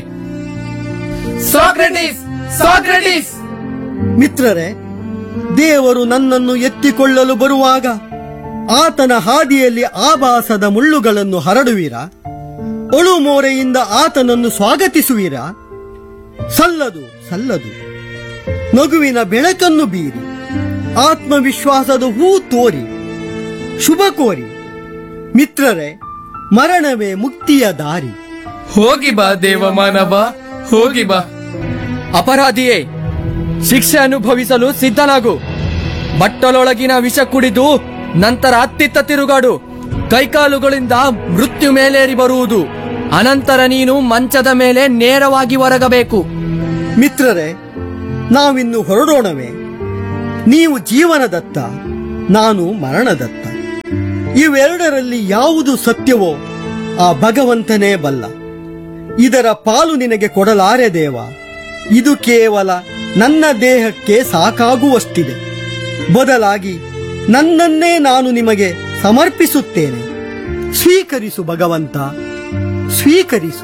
Speaker 4: ಸಾಕ್ರೆಟಿಸ್, ಸಾಕ್ರೆಟಿಸ್!
Speaker 6: ಮಿತ್ರರೇ, ದೇವರು ನನ್ನನ್ನು ಎತ್ತಿಕೊಳ್ಳಲು ಬರುವಾಗ ಆತನ ಹಾದಿಯಲ್ಲಿ ಆಭಾಸದ ಮುಳ್ಳುಗಳನ್ನು ಹರಡುವಿರಾ? ಒಳುಮೋರೆಯಿಂದ ಆತನನ್ನು ಸ್ವಾಗತಿಸುವಿರಾ? ಸಲ್ಲದು, ಸಲ್ಲದು. ನಗುವಿನ ಬೆಳಕನ್ನು ಬೀರಿ, ಆತ್ಮವಿಶ್ವಾಸದ ಹೂ ತೋರಿ, ಶುಭ ಕೋರಿ. ಮಿತ್ರರೇ, ಮರಣವೇ ಮುಕ್ತಿಯ ದಾರಿ.
Speaker 4: ಹೋಗಿ ಬಾ ದೇವಮಾನವ, ಹೋಗಿ ಬಾ. ಅಪರಾಧಿಯೇ, ಶಿಕ್ಷೆ ಅನುಭವಿಸಲು ಸಿದ್ಧನಾಗು. ಬಟ್ಟಲೊಳಗಿನ ವಿಷ ಕುಡಿದು ನಂತರ ಅತ್ತಿತ್ತ ತಿರುಗಾಡು. ಕೈಕಾಲುಗಳಿಂದ ಮೃತ್ಯು ಮೇಲೇರಿ ಬರುವುದು. ಅನಂತರ ನೀನು ಮಂಚದ ಮೇಲೆ ನೇರವಾಗಿ ಹೊರಗಬೇಕು.
Speaker 6: ಮಿತ್ರರೇ, ನಾವಿನ್ನು ಹೊರಡೋಣವೇ? ನೀವು ಜೀವನದತ್ತ, ನಾನು ಮರಣದತ್ತ. ಇವೆರಡರಲ್ಲಿ ಯಾವುದು ಸತ್ಯವೋ ಆ ಭಗವಂತನೇ ಬಲ್ಲ. ಇದರ ಪಾಲು ನಿನಗೆ ಕೊಡಲಾರೆ ದೇವ. ಇದು ಕೇವಲ ನನ್ನ ದೇಹಕ್ಕೆ ಸಾಕಾಗುವಷ್ಟಿದೆ. ಬದಲಾಗಿ ನನ್ನನ್ನೇ ನಾನು ನಿಮಗೆ ಸಮರ್ಪಿಸುತ್ತೇನೆ. ಸ್ವೀಕರಿಸು ಭಗವಂತ, ಸ್ವೀಕರಿಸು.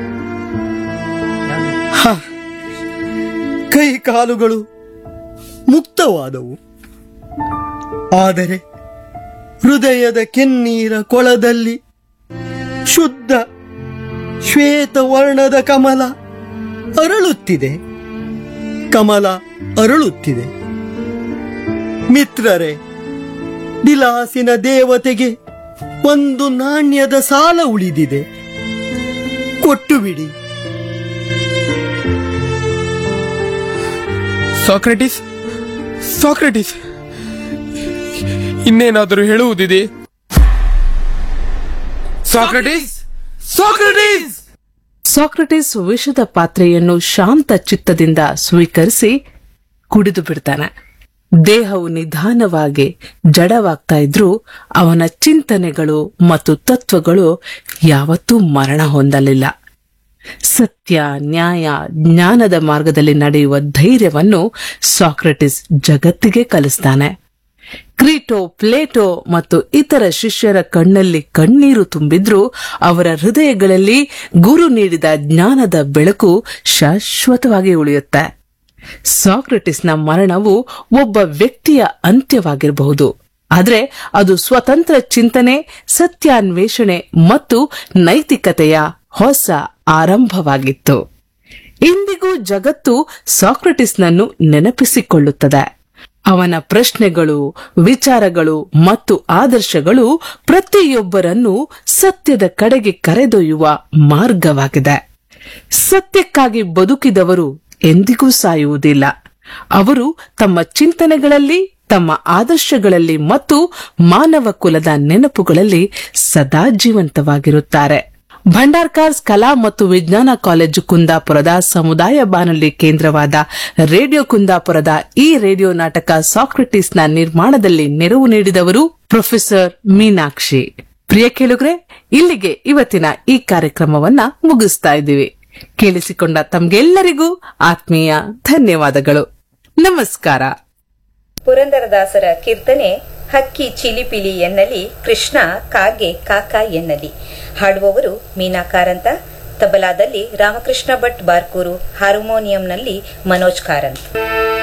Speaker 6: ಕೈ ಕಾಲುಗಳು ಮುಕ್ತವಾದವು. ಆದರೆ ಹೃದಯದ ಕೆನ್ನೀರ ಕೊಳದಲ್ಲಿ ಶುದ್ಧ ಶ್ವೇತ ವರ್ಣದ ಕಮಲ ಅರಳುತ್ತಿದೆ. ಕಮಲ ಅರಳುತ್ತಿದೆ. ಮಿತ್ರರೇ, ವಿಲಾಸಿನ ದೇವತೆಗೆ ಒಂದು ನಾಣ್ಯದ ಸಾಲ ಉಳಿದಿದೆ. ಕೊಟ್ಟು ಬಿಡಿ.
Speaker 4: ಸಾಕ್ರೆಟಿಸ್, ಸಾಕ್ರೆಟಿಸ್, ಇನ್ನೇನಾದರೂ ಹೇಳುವುದಿದೆ? Socrates, Socrates!
Speaker 3: ಸಾಕ್ರೆಟಿಸ್ ವಿಷದ ಪಾತ್ರೆಯನ್ನು ಶಾಂತ ಚಿತ್ತದಿಂದ ಸ್ವೀಕರಿಸಿ ಕುಡಿದು ಬಿಡ್ತಾನೆ. ದೇಹವು ನಿಧಾನವಾಗಿ ಜಡವಾಗ್ತಾ ಇದ್ರೂ ಅವನ ಚಿಂತನೆಗಳು ಮತ್ತು ತತ್ವಗಳು ಯಾವತ್ತೂ ಮರಣ ಹೊಂದಲಿಲ್ಲ. ಸತ್ಯ, ನ್ಯಾಯ, ಜ್ಞಾನದ ಮಾರ್ಗದಲ್ಲಿ ನಡೆಯುವ ಧೈರ್ಯವನ್ನು ಸಾಕ್ರೆಟಿಸ್ ಜಗತ್ತಿಗೆ ಕಲಿಸ್ತಾನೆ. ಕ್ರೀಟೋ, ಪ್ಲೇಟೋ ಮತ್ತು ಇತರ ಶಿಷ್ಯರ ಕಣ್ಣಲ್ಲಿ ಕಣ್ಣೀರು ತುಂಬಿದ್ರೂ ಅವರ ಹೃದಯಗಳಲ್ಲಿ ಗುರು ನೀಡಿದ ಜ್ಞಾನದ ಬೆಳಕು ಶಾಶ್ವತವಾಗಿ ಉಳಿಯುತ್ತೆ. ಸಾಕ್ರೆಟಿಸ್ನ ಮರಣವು ಒಬ್ಬ ವ್ಯಕ್ತಿಯ ಅಂತ್ಯವಾಗಿರಬಹುದು, ಆದರೆ ಅದು ಸ್ವತಂತ್ರ ಚಿಂತನೆ, ಸತ್ಯಾನ್ವೇಷಣೆ ಮತ್ತು ನೈತಿಕತೆಯ ಹೊಸ ಆರಂಭವಾಗಿತ್ತು. ಇಂದಿಗೂ ಜಗತ್ತು ಸಾಕ್ರೆಟಿಸ್ನನ್ನು ನೆನಪಿಸಿಕೊಳ್ಳುತ್ತದೆ. ಅವನ ಪ್ರಶ್ನೆಗಳು, ವಿಚಾರಗಳು ಮತ್ತು ಆದರ್ಶಗಳು ಪ್ರತಿಯೊಬ್ಬರನ್ನು ಸತ್ಯದ ಕಡೆಗೆ ಕರೆದೊಯ್ಯುವ ಮಾರ್ಗವಾಗಿದೆ. ಸತ್ಯಕ್ಕಾಗಿ ಬದುಕಿದವರು ಎಂದಿಗೂ ಸಾಯುವುದಿಲ್ಲ. ಅವರು ತಮ್ಮ ಚಿಂತನೆಗಳಲ್ಲಿ, ತಮ್ಮ ಆದರ್ಶಗಳಲ್ಲಿ ಮತ್ತು ಮಾನವ ಕುಲದ ನೆನಪುಗಳಲ್ಲಿ ಸದಾ ಜೀವಂತವಾಗಿರುತ್ತಾರೆ. ಭಂಡಾರ್ಕಾರ್ಸ್ ಕಲಾ ಮತ್ತು ವಿಜ್ಞಾನ ಕಾಲೇಜು ಕುಂದಾಪುರದ ಸಮುದಾಯ ಬಾನುಲಿ ಕೇಂದ್ರವಾದ ರೇಡಿಯೋ ಕುಂದಾಪುರದ ಈ ರೇಡಿಯೋ ನಾಟಕ ಸಾಕ್ರೆಟಿಸ್ನ ನಿರ್ಮಾಣದಲ್ಲಿ ನೆರವು ನೀಡಿದವರು ಪ್ರೊಫೆಸರ್ ಮೀನಾಕ್ಷಿ. ಪ್ರಿಯ ಕೇಳುಗರೆ, ಇಲ್ಲಿಗೆ ಇವತ್ತಿನ ಈ ಕಾರ್ಯಕ್ರಮವನ್ನ ಮುಗಿಸ್ತಾ ಇದ್ದೀವಿ. ಕೇಳಿಸಿಕೊಂಡ ತಮ್ಗೆಲ್ಲರಿಗೂ ಆತ್ಮೀಯ ಧನ್ಯವಾದಗಳು. ನಮಸ್ಕಾರ.
Speaker 7: ಪುರಂದರದಾಸರ ಕೀರ್ತನೆ ಹಕ್ಕಿ ಚಿಲಿಪಿಲಿ ಎನ್ನಲಿ, ಕೃಷ್ಣ ಕಾಗೆ ಕಾಕ ಎನ್ನಲಿ. ಹಾಡುವವರು ಮೀನಾ ಕಾರಂತ, ತಬಲಾದಲ್ಲಿ ರಾಮಕೃಷ್ಣ ಭಟ್ ಬಾರ್ಕೂರು, ಹಾರ್ಮೋನಿಯಂನಲ್ಲಿ ಮನೋಜ್ ಕಾರಂತ್.